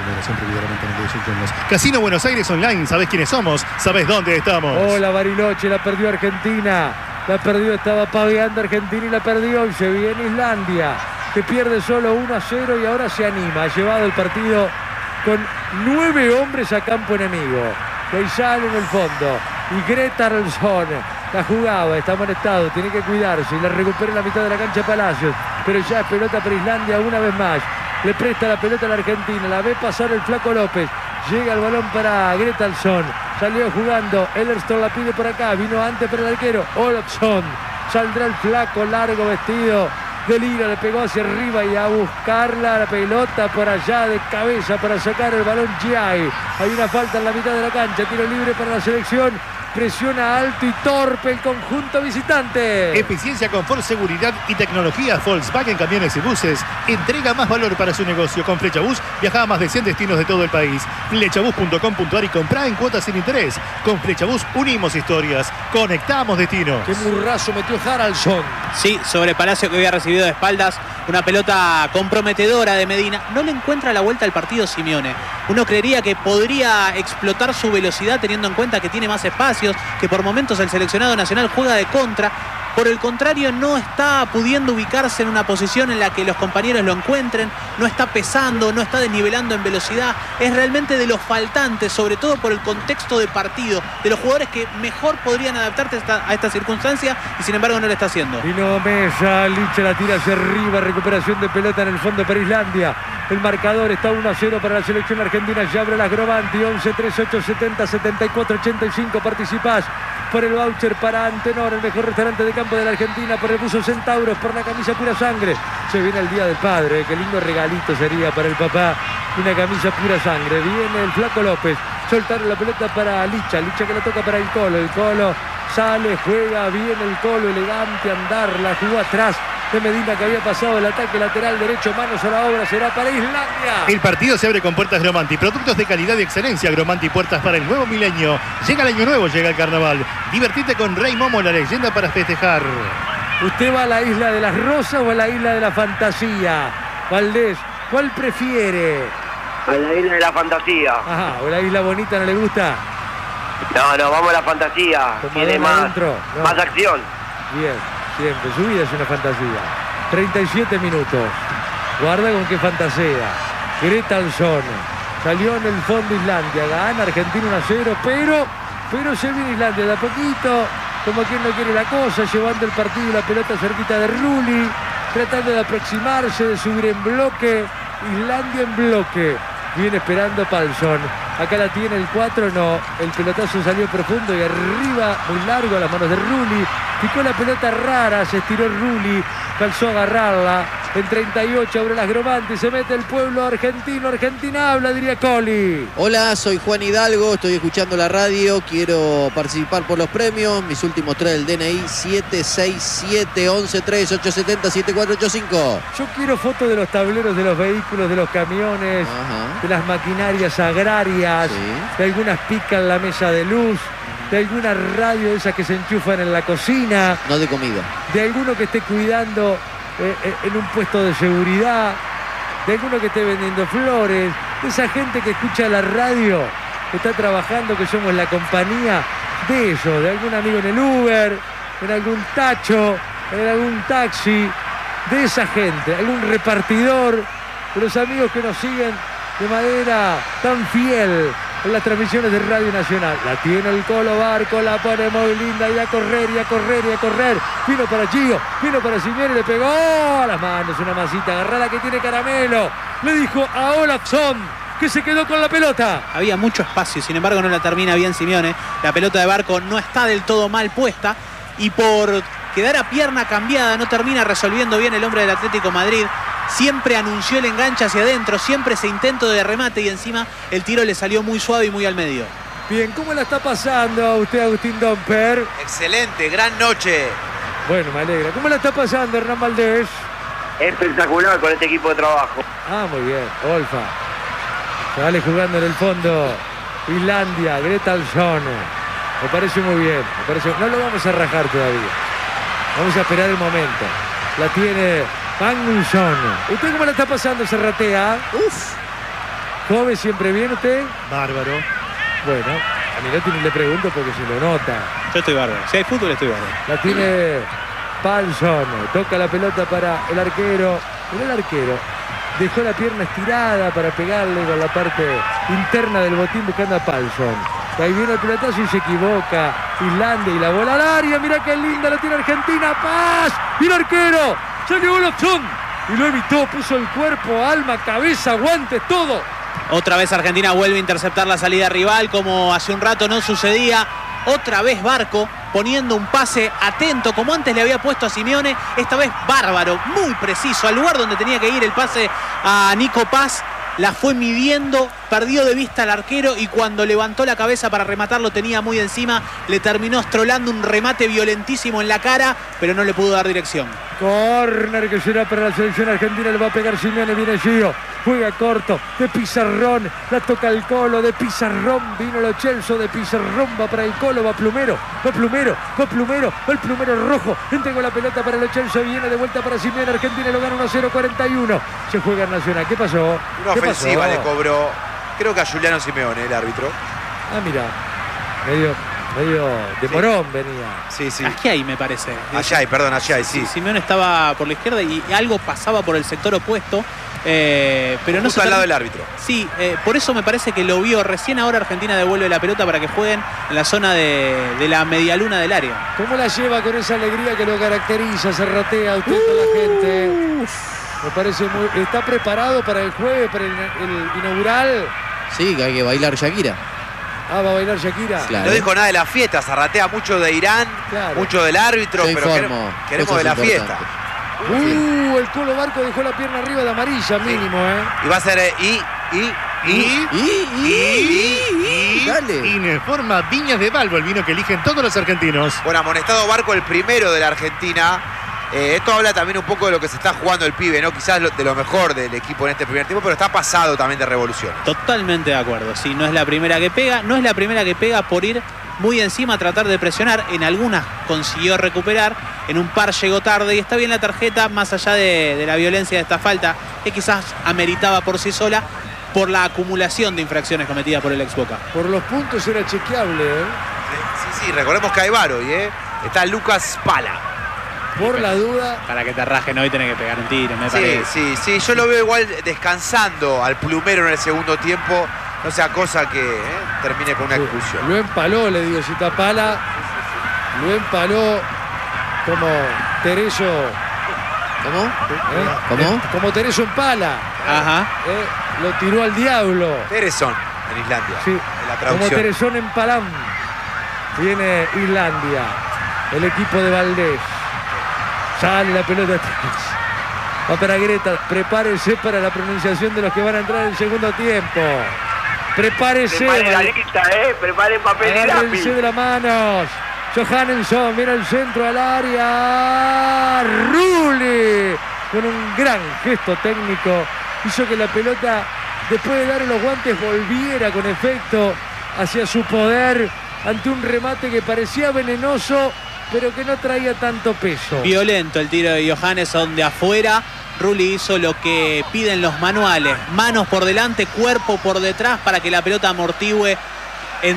Casino Buenos Aires Online, ¿sabés quiénes somos? ¿Sabés dónde estamos? Hola, Bariloche, la perdió Argentina. La perdió, estaba paveando Argentina y la perdió. Y se viene Islandia, que pierde solo uno a cero y ahora se anima. Ha llevado el partido con nueve hombres a campo enemigo. Keisal en el fondo. Y Gretarlsson la jugaba, está molestado, tiene que cuidarse. Y la recupera en la mitad de la cancha Palacios. Pero ya es pelota para Islandia una vez más. Le presta la pelota a la Argentina. La ve pasar el Flaco López. Llega el balón para Gretarlsson. Salió jugando. Ellerston la pide por acá. Vino antes para el arquero. Olofsson. Saldrá el Flaco, largo vestido de Lira. Le pegó hacia arriba y a buscarla la pelota por allá de cabeza para sacar el balón Giai. Hay una falta en la mitad de la cancha. Tiro libre para la selección. Presiona alto y torpe el conjunto visitante. Eficiencia, confort, seguridad y tecnología. Volkswagen Camiones y Buses entrega más valor para su negocio. Con Flechabús viaja a más de cien destinos de todo el país. Flechabús punto com punto ar y comprá en cuotas sin interés. Con Flechabús unimos historias, conectamos destinos. Qué murrazo metió Haraldsson. Sí, sobre Palacio, que había recibido de espaldas una pelota comprometedora de Medina. No le encuentra la vuelta al partido Simeone. Uno creería que podría explotar su velocidad teniendo en cuenta que tiene más espacios, que por momentos el seleccionado nacional juega de contra. Por el contrario, no está pudiendo ubicarse en una posición en la que los compañeros lo encuentren, no está pesando, no está desnivelando en velocidad. Es realmente de los faltantes, sobre todo por el contexto de partido, de los jugadores que mejor podrían adaptarse a esta, a esta circunstancia, y sin embargo no lo está haciendo. Vino Mesa, Licha la tira hacia arriba, recuperación de pelota en el fondo para Islandia. El marcador está uno a cero para la selección argentina. Ya abre las Grovanti, once treinta y ocho setenta setenta y cuatro ochenta y cinco. Participás por el voucher para Antenor, el mejor restaurante de campo de la Argentina, por el buzo Centauros, por la camisa Pura Sangre. Se viene el Día del Padre, ¿eh? Qué lindo regalito sería para el papá una camisa Pura Sangre. Viene el Flaco López, soltaron la pelota para Licha, Licha que la toca para el Colo, el Colo sale, juega bien el Colo, elegante andar, la jugó atrás de Medina, que había pasado el ataque lateral derecho, manos a la obra, será para Islandia. El partido se abre con Puertas Gromanti, productos de calidad y excelencia. Gromanti, puertas para el nuevo milenio. Llega el año nuevo, llega el carnaval. Divertite con Rey Momo, la leyenda para festejar. ¿Usted va a la isla de las rosas o a la isla de la fantasía? Valdés, ¿cuál prefiere? A la isla de la fantasía. Ajá, ¿o la isla bonita no le gusta? No, no, vamos a la fantasía. Con Tiene Madonna más, adentro, no. más acción. Bien, siempre, su vida es una fantasía. treinta y siete minutos. Guarda con qué fantasea. Gretarlsson salió en el fondo Islandia. Gana Argentina uno a cero, pero, pero se viene Islandia de a poquito, como quien no quiere la cosa, llevando el partido y la pelota cerquita de Rulli, tratando de aproximarse, de subir en bloque. Islandia en bloque. Viene esperando Palsson. Acá la tiene el cuatro, no. El pelotazo salió profundo y arriba, muy largo, a las manos de Rulli. Picó la pelota rara, se estiró Rulli, calzó a agarrarla. En treinta y ocho abre las Gromanti, se mete el pueblo argentino. Argentina habla, diría Coli. Hola, soy Juan Hidalgo, estoy escuchando la radio, quiero participar por los premios. Mis últimos tres del D N I, siete seis siete once tres ocho siete cero siete cuatro ocho cinco. Yo quiero fotos de los tableros de los vehículos, de los camiones, Ajá. de las maquinarias agrarias, Sí. de algunas pican la mesa de luz, de alguna radio de esas que se enchufan en la cocina, No de comida. de alguno que esté cuidando eh, eh, en un puesto de seguridad, de alguno que esté vendiendo flores, de esa gente que escucha la radio, que está trabajando, que somos la compañía de ellos, de algún amigo en el Uber, en algún tacho, en algún taxi, de esa gente, algún repartidor, de los amigos que nos siguen de manera tan fiel en las transmisiones de Radio Nacional. La tiene el Colo Barco, la pone muy linda y a correr y a correr y a correr. Vino para Gio, vino para Simeone, le pegó a las manos una masita agarrada que tiene Caramelo. Le dijo a Olafsson, que se quedó con la pelota. Había mucho espacio, sin embargo no la termina bien Simeone. La pelota de Barco no está del todo mal puesta y por quedar a pierna cambiada no termina resolviendo bien el hombre del Atlético Madrid. Siempre anunció el enganche hacia adentro, siempre ese intento de remate y encima el tiro le salió muy suave y muy al medio. Bien, ¿cómo la está pasando a usted, Agustín Domper? Excelente, gran noche. Bueno, me alegra. ¿Cómo la está pasando, Hernán Valdés? Espectacular con este equipo de trabajo. Ah, muy bien. Olfa. Sale jugando en el fondo Islandia, Gretalsson. Me parece muy bien. Me parece... No lo vamos a rajar todavía. Vamos a esperar el momento. La tiene Magnusson. ¿Usted cómo la está pasando, Serratea? Uf. ¿Come siempre bien usted? Bárbaro. Bueno, a Milotti ni le pregunto porque se lo nota. Yo estoy bárbaro. Si hay fútbol, estoy bárbaro. La tiene Palsson. Toca la pelota para el arquero. Pero el arquero dejó la pierna estirada para pegarle con la parte interna del botín buscando a Palsson. Ahí viene el pelotazo y se equivoca Islandia y la bola al área. Mira qué linda la tiene Argentina. Paz. Y el arquero se llevó la opción y lo evitó. Puso el cuerpo, alma, cabeza, guantes, todo. Otra vez Argentina vuelve a interceptar la salida rival, como hace un rato no sucedía. Otra vez Barco poniendo un pase atento, como antes le había puesto a Simeone. Esta vez bárbaro, muy preciso, al lugar donde tenía que ir el pase a Nico Paz. La fue midiendo, perdió de vista al arquero y cuando levantó la cabeza para rematar lo tenía muy encima. Le terminó estrolando un remate violentísimo en la cara, pero no le pudo dar dirección. Córner que será para la selección argentina. Le va a pegar Simeone, viene Gio. Juega corto, de Pizarrón, la toca el Colo, de Pizarrón, vino Lo Celso, de Pizarrón, va para el Colo, va Plumero, va Plumero, va Plumero, va el Plumero rojo, entregó la pelota para Lo Celso, viene de vuelta para Simeone, Argentina lo gana uno a cero, cuarenta y uno, se juega en Nacional. ¿Qué pasó? Una ¿Qué ofensiva pasó? le cobró, creo que a Juliano Simeone, el árbitro. Ah, mira, medio, medio de Sí. morón venía. Sí, sí. Aquí hay, me parece. Allá hay, perdón, allá hay, sí. Simeone estaba por la izquierda y algo pasaba por el sector opuesto. Eh, pero no Justo se al lado termi- del árbitro. Sí, eh, por eso me parece que lo vio. Recién ahora Argentina devuelve la pelota para que jueguen en la zona de, de la medialuna del área. ¿Cómo la lleva con esa alegría que lo caracteriza? Se ratea usted con la gente. Me parece muy... ¿Está preparado para el jueves, para el, el inaugural? Sí, que hay que bailar Shakira. Ah, ¿va a bailar Shakira? Claro. No dijo nada de la fiesta, zarratea mucho de Irán, Claro. mucho del árbitro, Yo pero informo, queremos, queremos cosas de la fiesta. importantes. Uh, el Colo Barco dejó la pierna arriba de amarilla mínimo, ¿eh? Y va a ser eh, y, y, y, Y, y, y, y, dale. Informa Viñas de Balbo, el vino que eligen todos los argentinos. Bueno, amonestado Barco, el primero de la Argentina. Eh, esto habla también un poco de lo que se está jugando el pibe, ¿no? Quizás lo- de lo mejor del equipo en este primer tiempo, pero está pasado también de revolución. Totalmente de acuerdo. Sí, no es la primera que pega. No es la primera que pega por ir muy encima a tratar de presionar. En algunas consiguió recuperar. En un par llegó tarde y está bien la tarjeta, más allá de, de la violencia de esta falta, que quizás ameritaba por sí sola por la acumulación de infracciones cometidas por el ex Boca. Por los puntos era chequeable, ¿eh? Sí, sí, recordemos que hay varo, ¿y, eh? Está Lucas Pala. Por la duda, Para que te rajen hoy tenés que pegar un tiro, me Sí, parece. sí, sí, yo lo veo igual descansando al Plumero en el segundo tiempo. No sea cosa que eh, termine con una expulsión. lo empaló, le digo, si Pala, lo empaló como Tereso, ¿Cómo? ¿eh? ¿Cómo? Como Tereso empala, Ajá. ¿eh? Lo tiró al diablo. Tereson en Islandia, Sí, en la como traducción. Teresón en Palam. Viene Islandia, el equipo de Valdés. Sale la pelota atrás. Va para Greta. Prepárese para la pronunciación de los que van a entrar en el segundo tiempo. Prepárese. Prepare la Val- lista, eh. Prepare papel y Agárrense lápiz. de las manos. Johannesson viene al centro al área. Rulli con un gran gesto técnico hizo que la pelota, después de darle los guantes, volviera con efecto hacia su poder ante un remate que parecía venenoso pero que no traía tanto peso. Violento el tiro de Johannesson de afuera. Rulli hizo lo que piden los manuales. Manos por delante, cuerpo por detrás para que la pelota amortigüe en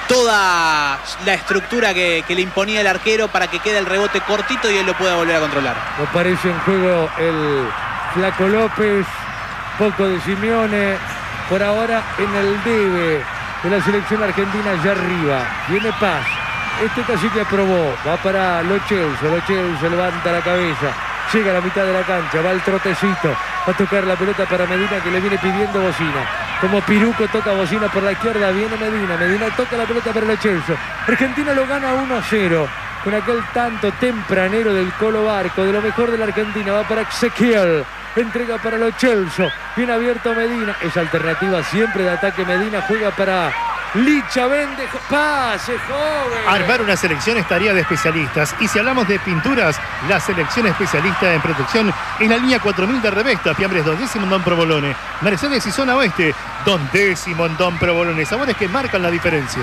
toda la estructura que, que le imponía el arquero para que quede el rebote cortito y él lo pueda volver a controlar. No parece en juego el Flaco López, poco de Simeone, por ahora en el debe de la selección argentina allá arriba. Viene Paz, este casi que aprobó, va para Lo Celso, Lo Celso levanta la cabeza, llega a la mitad de la cancha, va el trotecito, va a tocar la pelota para Medina que le viene pidiendo bocina. Como Piruco toca bocina por la izquierda, viene Medina, Medina toca la pelota para Lo Celso. Argentina lo gana uno a cero. Con aquel tanto tempranero del Colo Barco, de lo mejor de la Argentina, va para Ezequiel, entrega para Lo Celso, bien abierto Medina, esa alternativa siempre de ataque Medina, juega para Licha vende pase, joven. Armar una selección es tarea de especialistas. Y si hablamos de pinturas, la selección especialista en protección es la línea cuatro mil de Revesta. Fiambres Don Décimo en Don Provolone. Mercedes y Zona Oeste. Don Décimo en Don Provolone. Sabores que marcan la diferencia.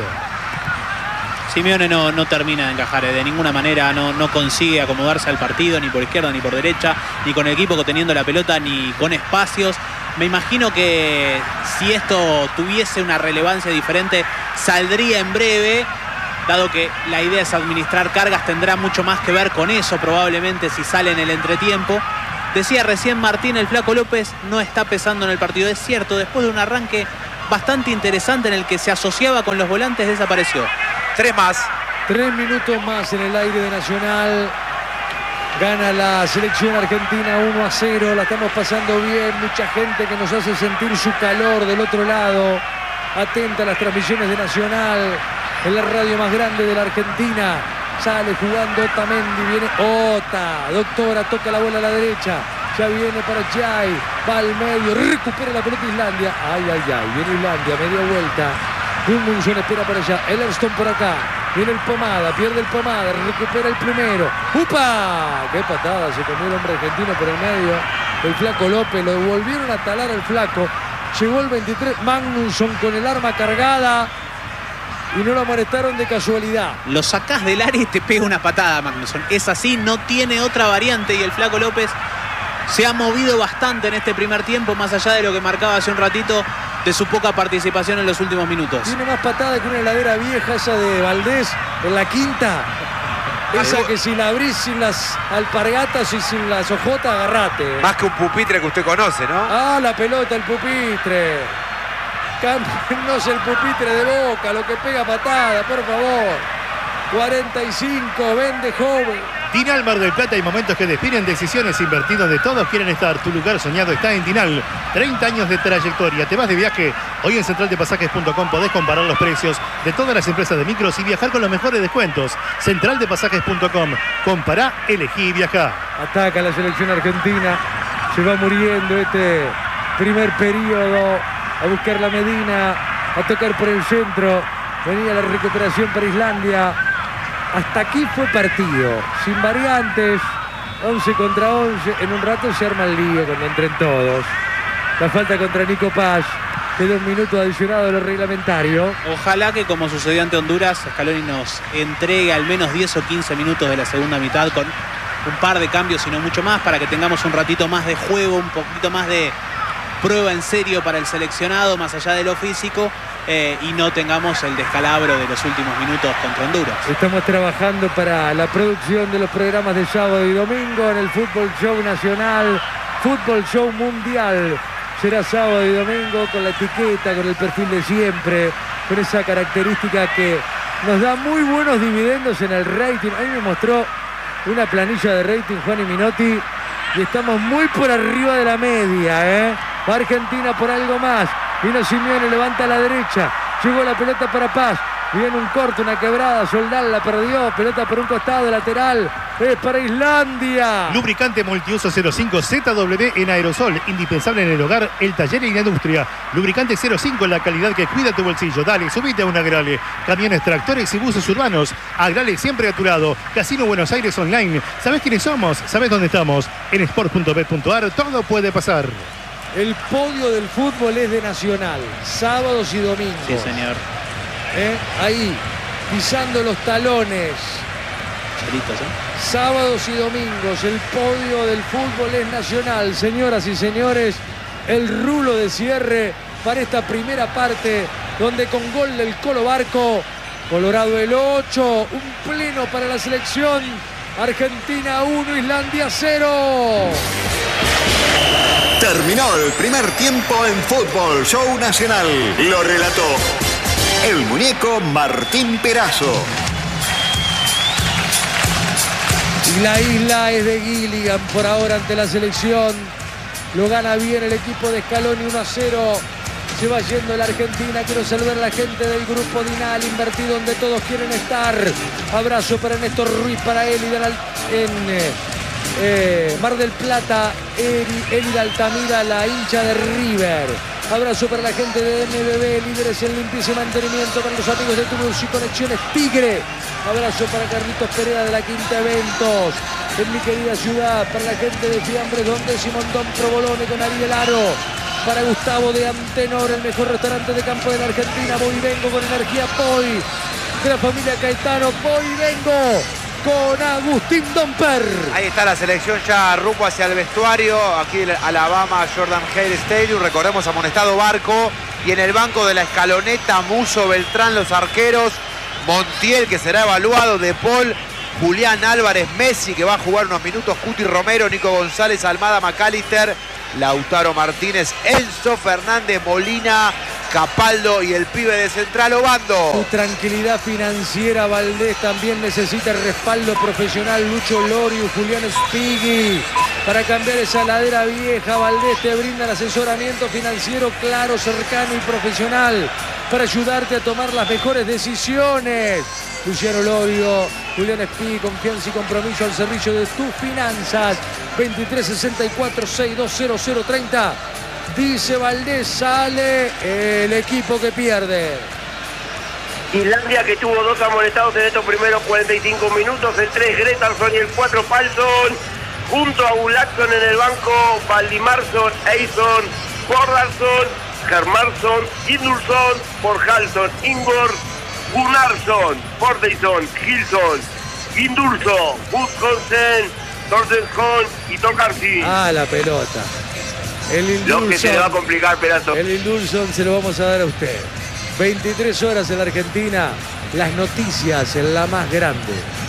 Simeone no, no termina de encajar, eh, de ninguna manera no, no consigue acomodarse al partido, ni por izquierda, ni por derecha, ni con el equipo teniendo la pelota, ni con espacios. Me imagino que si esto tuviese una relevancia diferente, saldría en breve, dado que la idea es administrar cargas, tendrá mucho más que ver con eso, probablemente si sale en el entretiempo. Decía recién Martín, el Flaco López no está pesando en el partido. Es cierto, después de un arranque bastante interesante en el que se asociaba con los volantes, desapareció. Tres más. Tres minutos más en el aire de Nacional. Gana la selección argentina uno a cero. La estamos pasando bien. Mucha gente que nos hace sentir su calor del otro lado. Atenta a las transmisiones de Nacional. En la radio más grande de la Argentina. Sale jugando Otamendi. Viene Ota. Doctora toca la bola a la derecha. Ya viene para Jai. Va al medio. Recupera la pelota Islandia. Ay, ay, ay. Viene Islandia. Media vuelta. Gudmundsson espera por allá. Ellersson por acá. Viene el Pomada. Pierde el Pomada. Recupera el primero. ¡Upa! ¡Qué patada! Se comió el hombre argentino por el medio. El Flaco López. Lo volvieron a talar al Flaco. Llegó el veintitrés. Magnusson con el arma cargada. Y no lo amonestaron de casualidad. Lo sacás del área y te pega una patada, Magnusson. Es así, no tiene otra variante. Y el Flaco López se ha movido bastante en este primer tiempo, más allá de lo que marcaba hace un ratito de su poca participación en los últimos minutos. Tiene más patada que una heladera vieja, esa de Valdés, en la quinta. Esa que si la abrís sin las alpargatas y sin las ojotas, agarrate. Más que un pupitre que usted conoce, ¿no? Ah, la pelota, el pupitre. Cámbianos el pupitre de Boca, lo que pega patada, por favor. cuarenta y cinco, vende joven. Dinal Mar del Plata, hay momentos que definen decisiones, invertir donde todos quieren estar. Tu lugar soñado está en Dinal. treinta años de trayectoria. ¿Te vas de viaje? Hoy en central de pasajes punto com podés comparar los precios de todas las empresas de micros y viajar con los mejores descuentos. central de pasajes punto com. Compará, elegí y viajá. Ataca la selección argentina. Se va muriendo este primer periodo. A buscar la Medina. A tocar por el centro. Venía la recuperación para Islandia. Hasta aquí fue partido, sin variantes, once contra once. En un rato se arma el lío cuando entren todos. La falta contra Nico Paz, queda un minuto adicionado de lo reglamentario. Ojalá que, como sucedió ante Honduras, Scaloni nos entregue al menos diez o quince minutos de la segunda mitad con un par de cambios y no mucho más, para que tengamos un ratito más de juego, un poquito más de prueba en serio para el seleccionado, más allá de lo físico. Eh, y no tengamos el descalabro de los últimos minutos contra Honduras. Estamos trabajando para la producción de los programas de sábado y domingo en el Fútbol Show Nacional, Fútbol Show Mundial. Será sábado y domingo con la etiqueta, con el perfil de siempre, con esa característica que nos da muy buenos dividendos en el rating. Ahí me mostró una planilla de rating Juan y Minotti y estamos muy por arriba de la media, ¿eh? Va Argentina por algo más. Vino Simeone, levanta a la derecha. Llegó la pelota para Paz. Viene un corte, una quebrada. Soldán la perdió. Pelota por un costado, lateral. Es para Islandia. Lubricante multiuso cero cinco Z W en aerosol. Indispensable en el hogar, el taller y la industria. Lubricante cero cinco, la calidad que cuida tu bolsillo. Dale, subite a un Agrale. Camiones, tractores y buses urbanos. Agrale siempre a tu lado. Casino Buenos Aires Online. ¿Sabés quiénes somos? ¿Sabés dónde estamos? En sport punto bet punto ar todo puede pasar. El podio del fútbol es de Nacional, sábados y domingos. Sí, señor. ¿Eh? Ahí, pisando los talones. Chelitos, ¿eh? Sábados y domingos, el podio del fútbol es Nacional. Señoras y señores, el rulo de cierre para esta primera parte, donde con gol del Colo Barco, Colorado el ocho, un pleno para la selección. Argentina uno, Islandia cero. Terminó el primer tiempo en Fútbol Show Nacional. Lo relató el muñeco Martín Perazo. Y la isla es de Gilligan por ahora ante la selección. Lo gana bien el equipo de Scaloni uno a cero. Se va yendo la Argentina. Quiero saludar a la gente del grupo Dinal, invertido donde todos quieren estar. Abrazo para Néstor Ruiz, para él y en... Eh, Eh, Mar del Plata, Eri, Eli Altamira, la hincha de River. Abrazo para la gente de M B B, líderes en limpieza y mantenimiento, para los amigos de Toulouse y Conexiones Tigre. Abrazo para Carlitos Perea de la Quinta Eventos. En mi querida ciudad, para la gente de Fiambres Donde Simondón Provolone con Ariel Aro. Para Gustavo de Antenor, el mejor restaurante de campo de la Argentina. Voy y vengo con energía Poi. De la familia Caetano, voy y vengo con Agustín Domper. Ahí está la selección ya rumbo hacia el vestuario. Aquí el Alabama Jordan Hare Stadium. Recordemos amonestado Barco. Y en el banco de la escaloneta, Muso, Beltrán, los arqueros. Montiel, que será evaluado. De Paul, Julián Álvarez, Messi, que va a jugar unos minutos. Cuti Romero, Nico González, Almada, McAllister, Lautaro Martínez, Enzo Fernández, Molina, Capaldo y el pibe de Central Obando. Tu tranquilidad financiera, Valdés, también necesita el respaldo profesional. Lucho Lorio, Julián Spigui. Para cambiar esa ladera vieja, Valdés te brinda el asesoramiento financiero claro, cercano y profesional para ayudarte a tomar las mejores decisiones. Luciano Lorio, Julián Spigui, confianza y compromiso al servicio de tus finanzas. veintitrés sesenta y cuatro, sesenta y dos cero cero treinta. Dice Valdés, sale el equipo que pierde. Islandia, que tuvo dos amonestados en estos primeros cuarenta y cinco minutos, el tres Gretarsson y el cuatro Palsson, junto a Gulaxson en el banco, Valdimarsson, Eison, Bordarsson, Germarsson, Indulsson, Borjalsson, Ingor, Gunnarsson, Bordeison, Gilson, Indulso, Gudjonsen, Torstensson y Tokarski. Ah, la pelota. El Lo que se le va a complicar, Perazo. El Indulson se lo vamos a dar a usted. veintitrés horas en la Argentina. Las noticias en la más grande.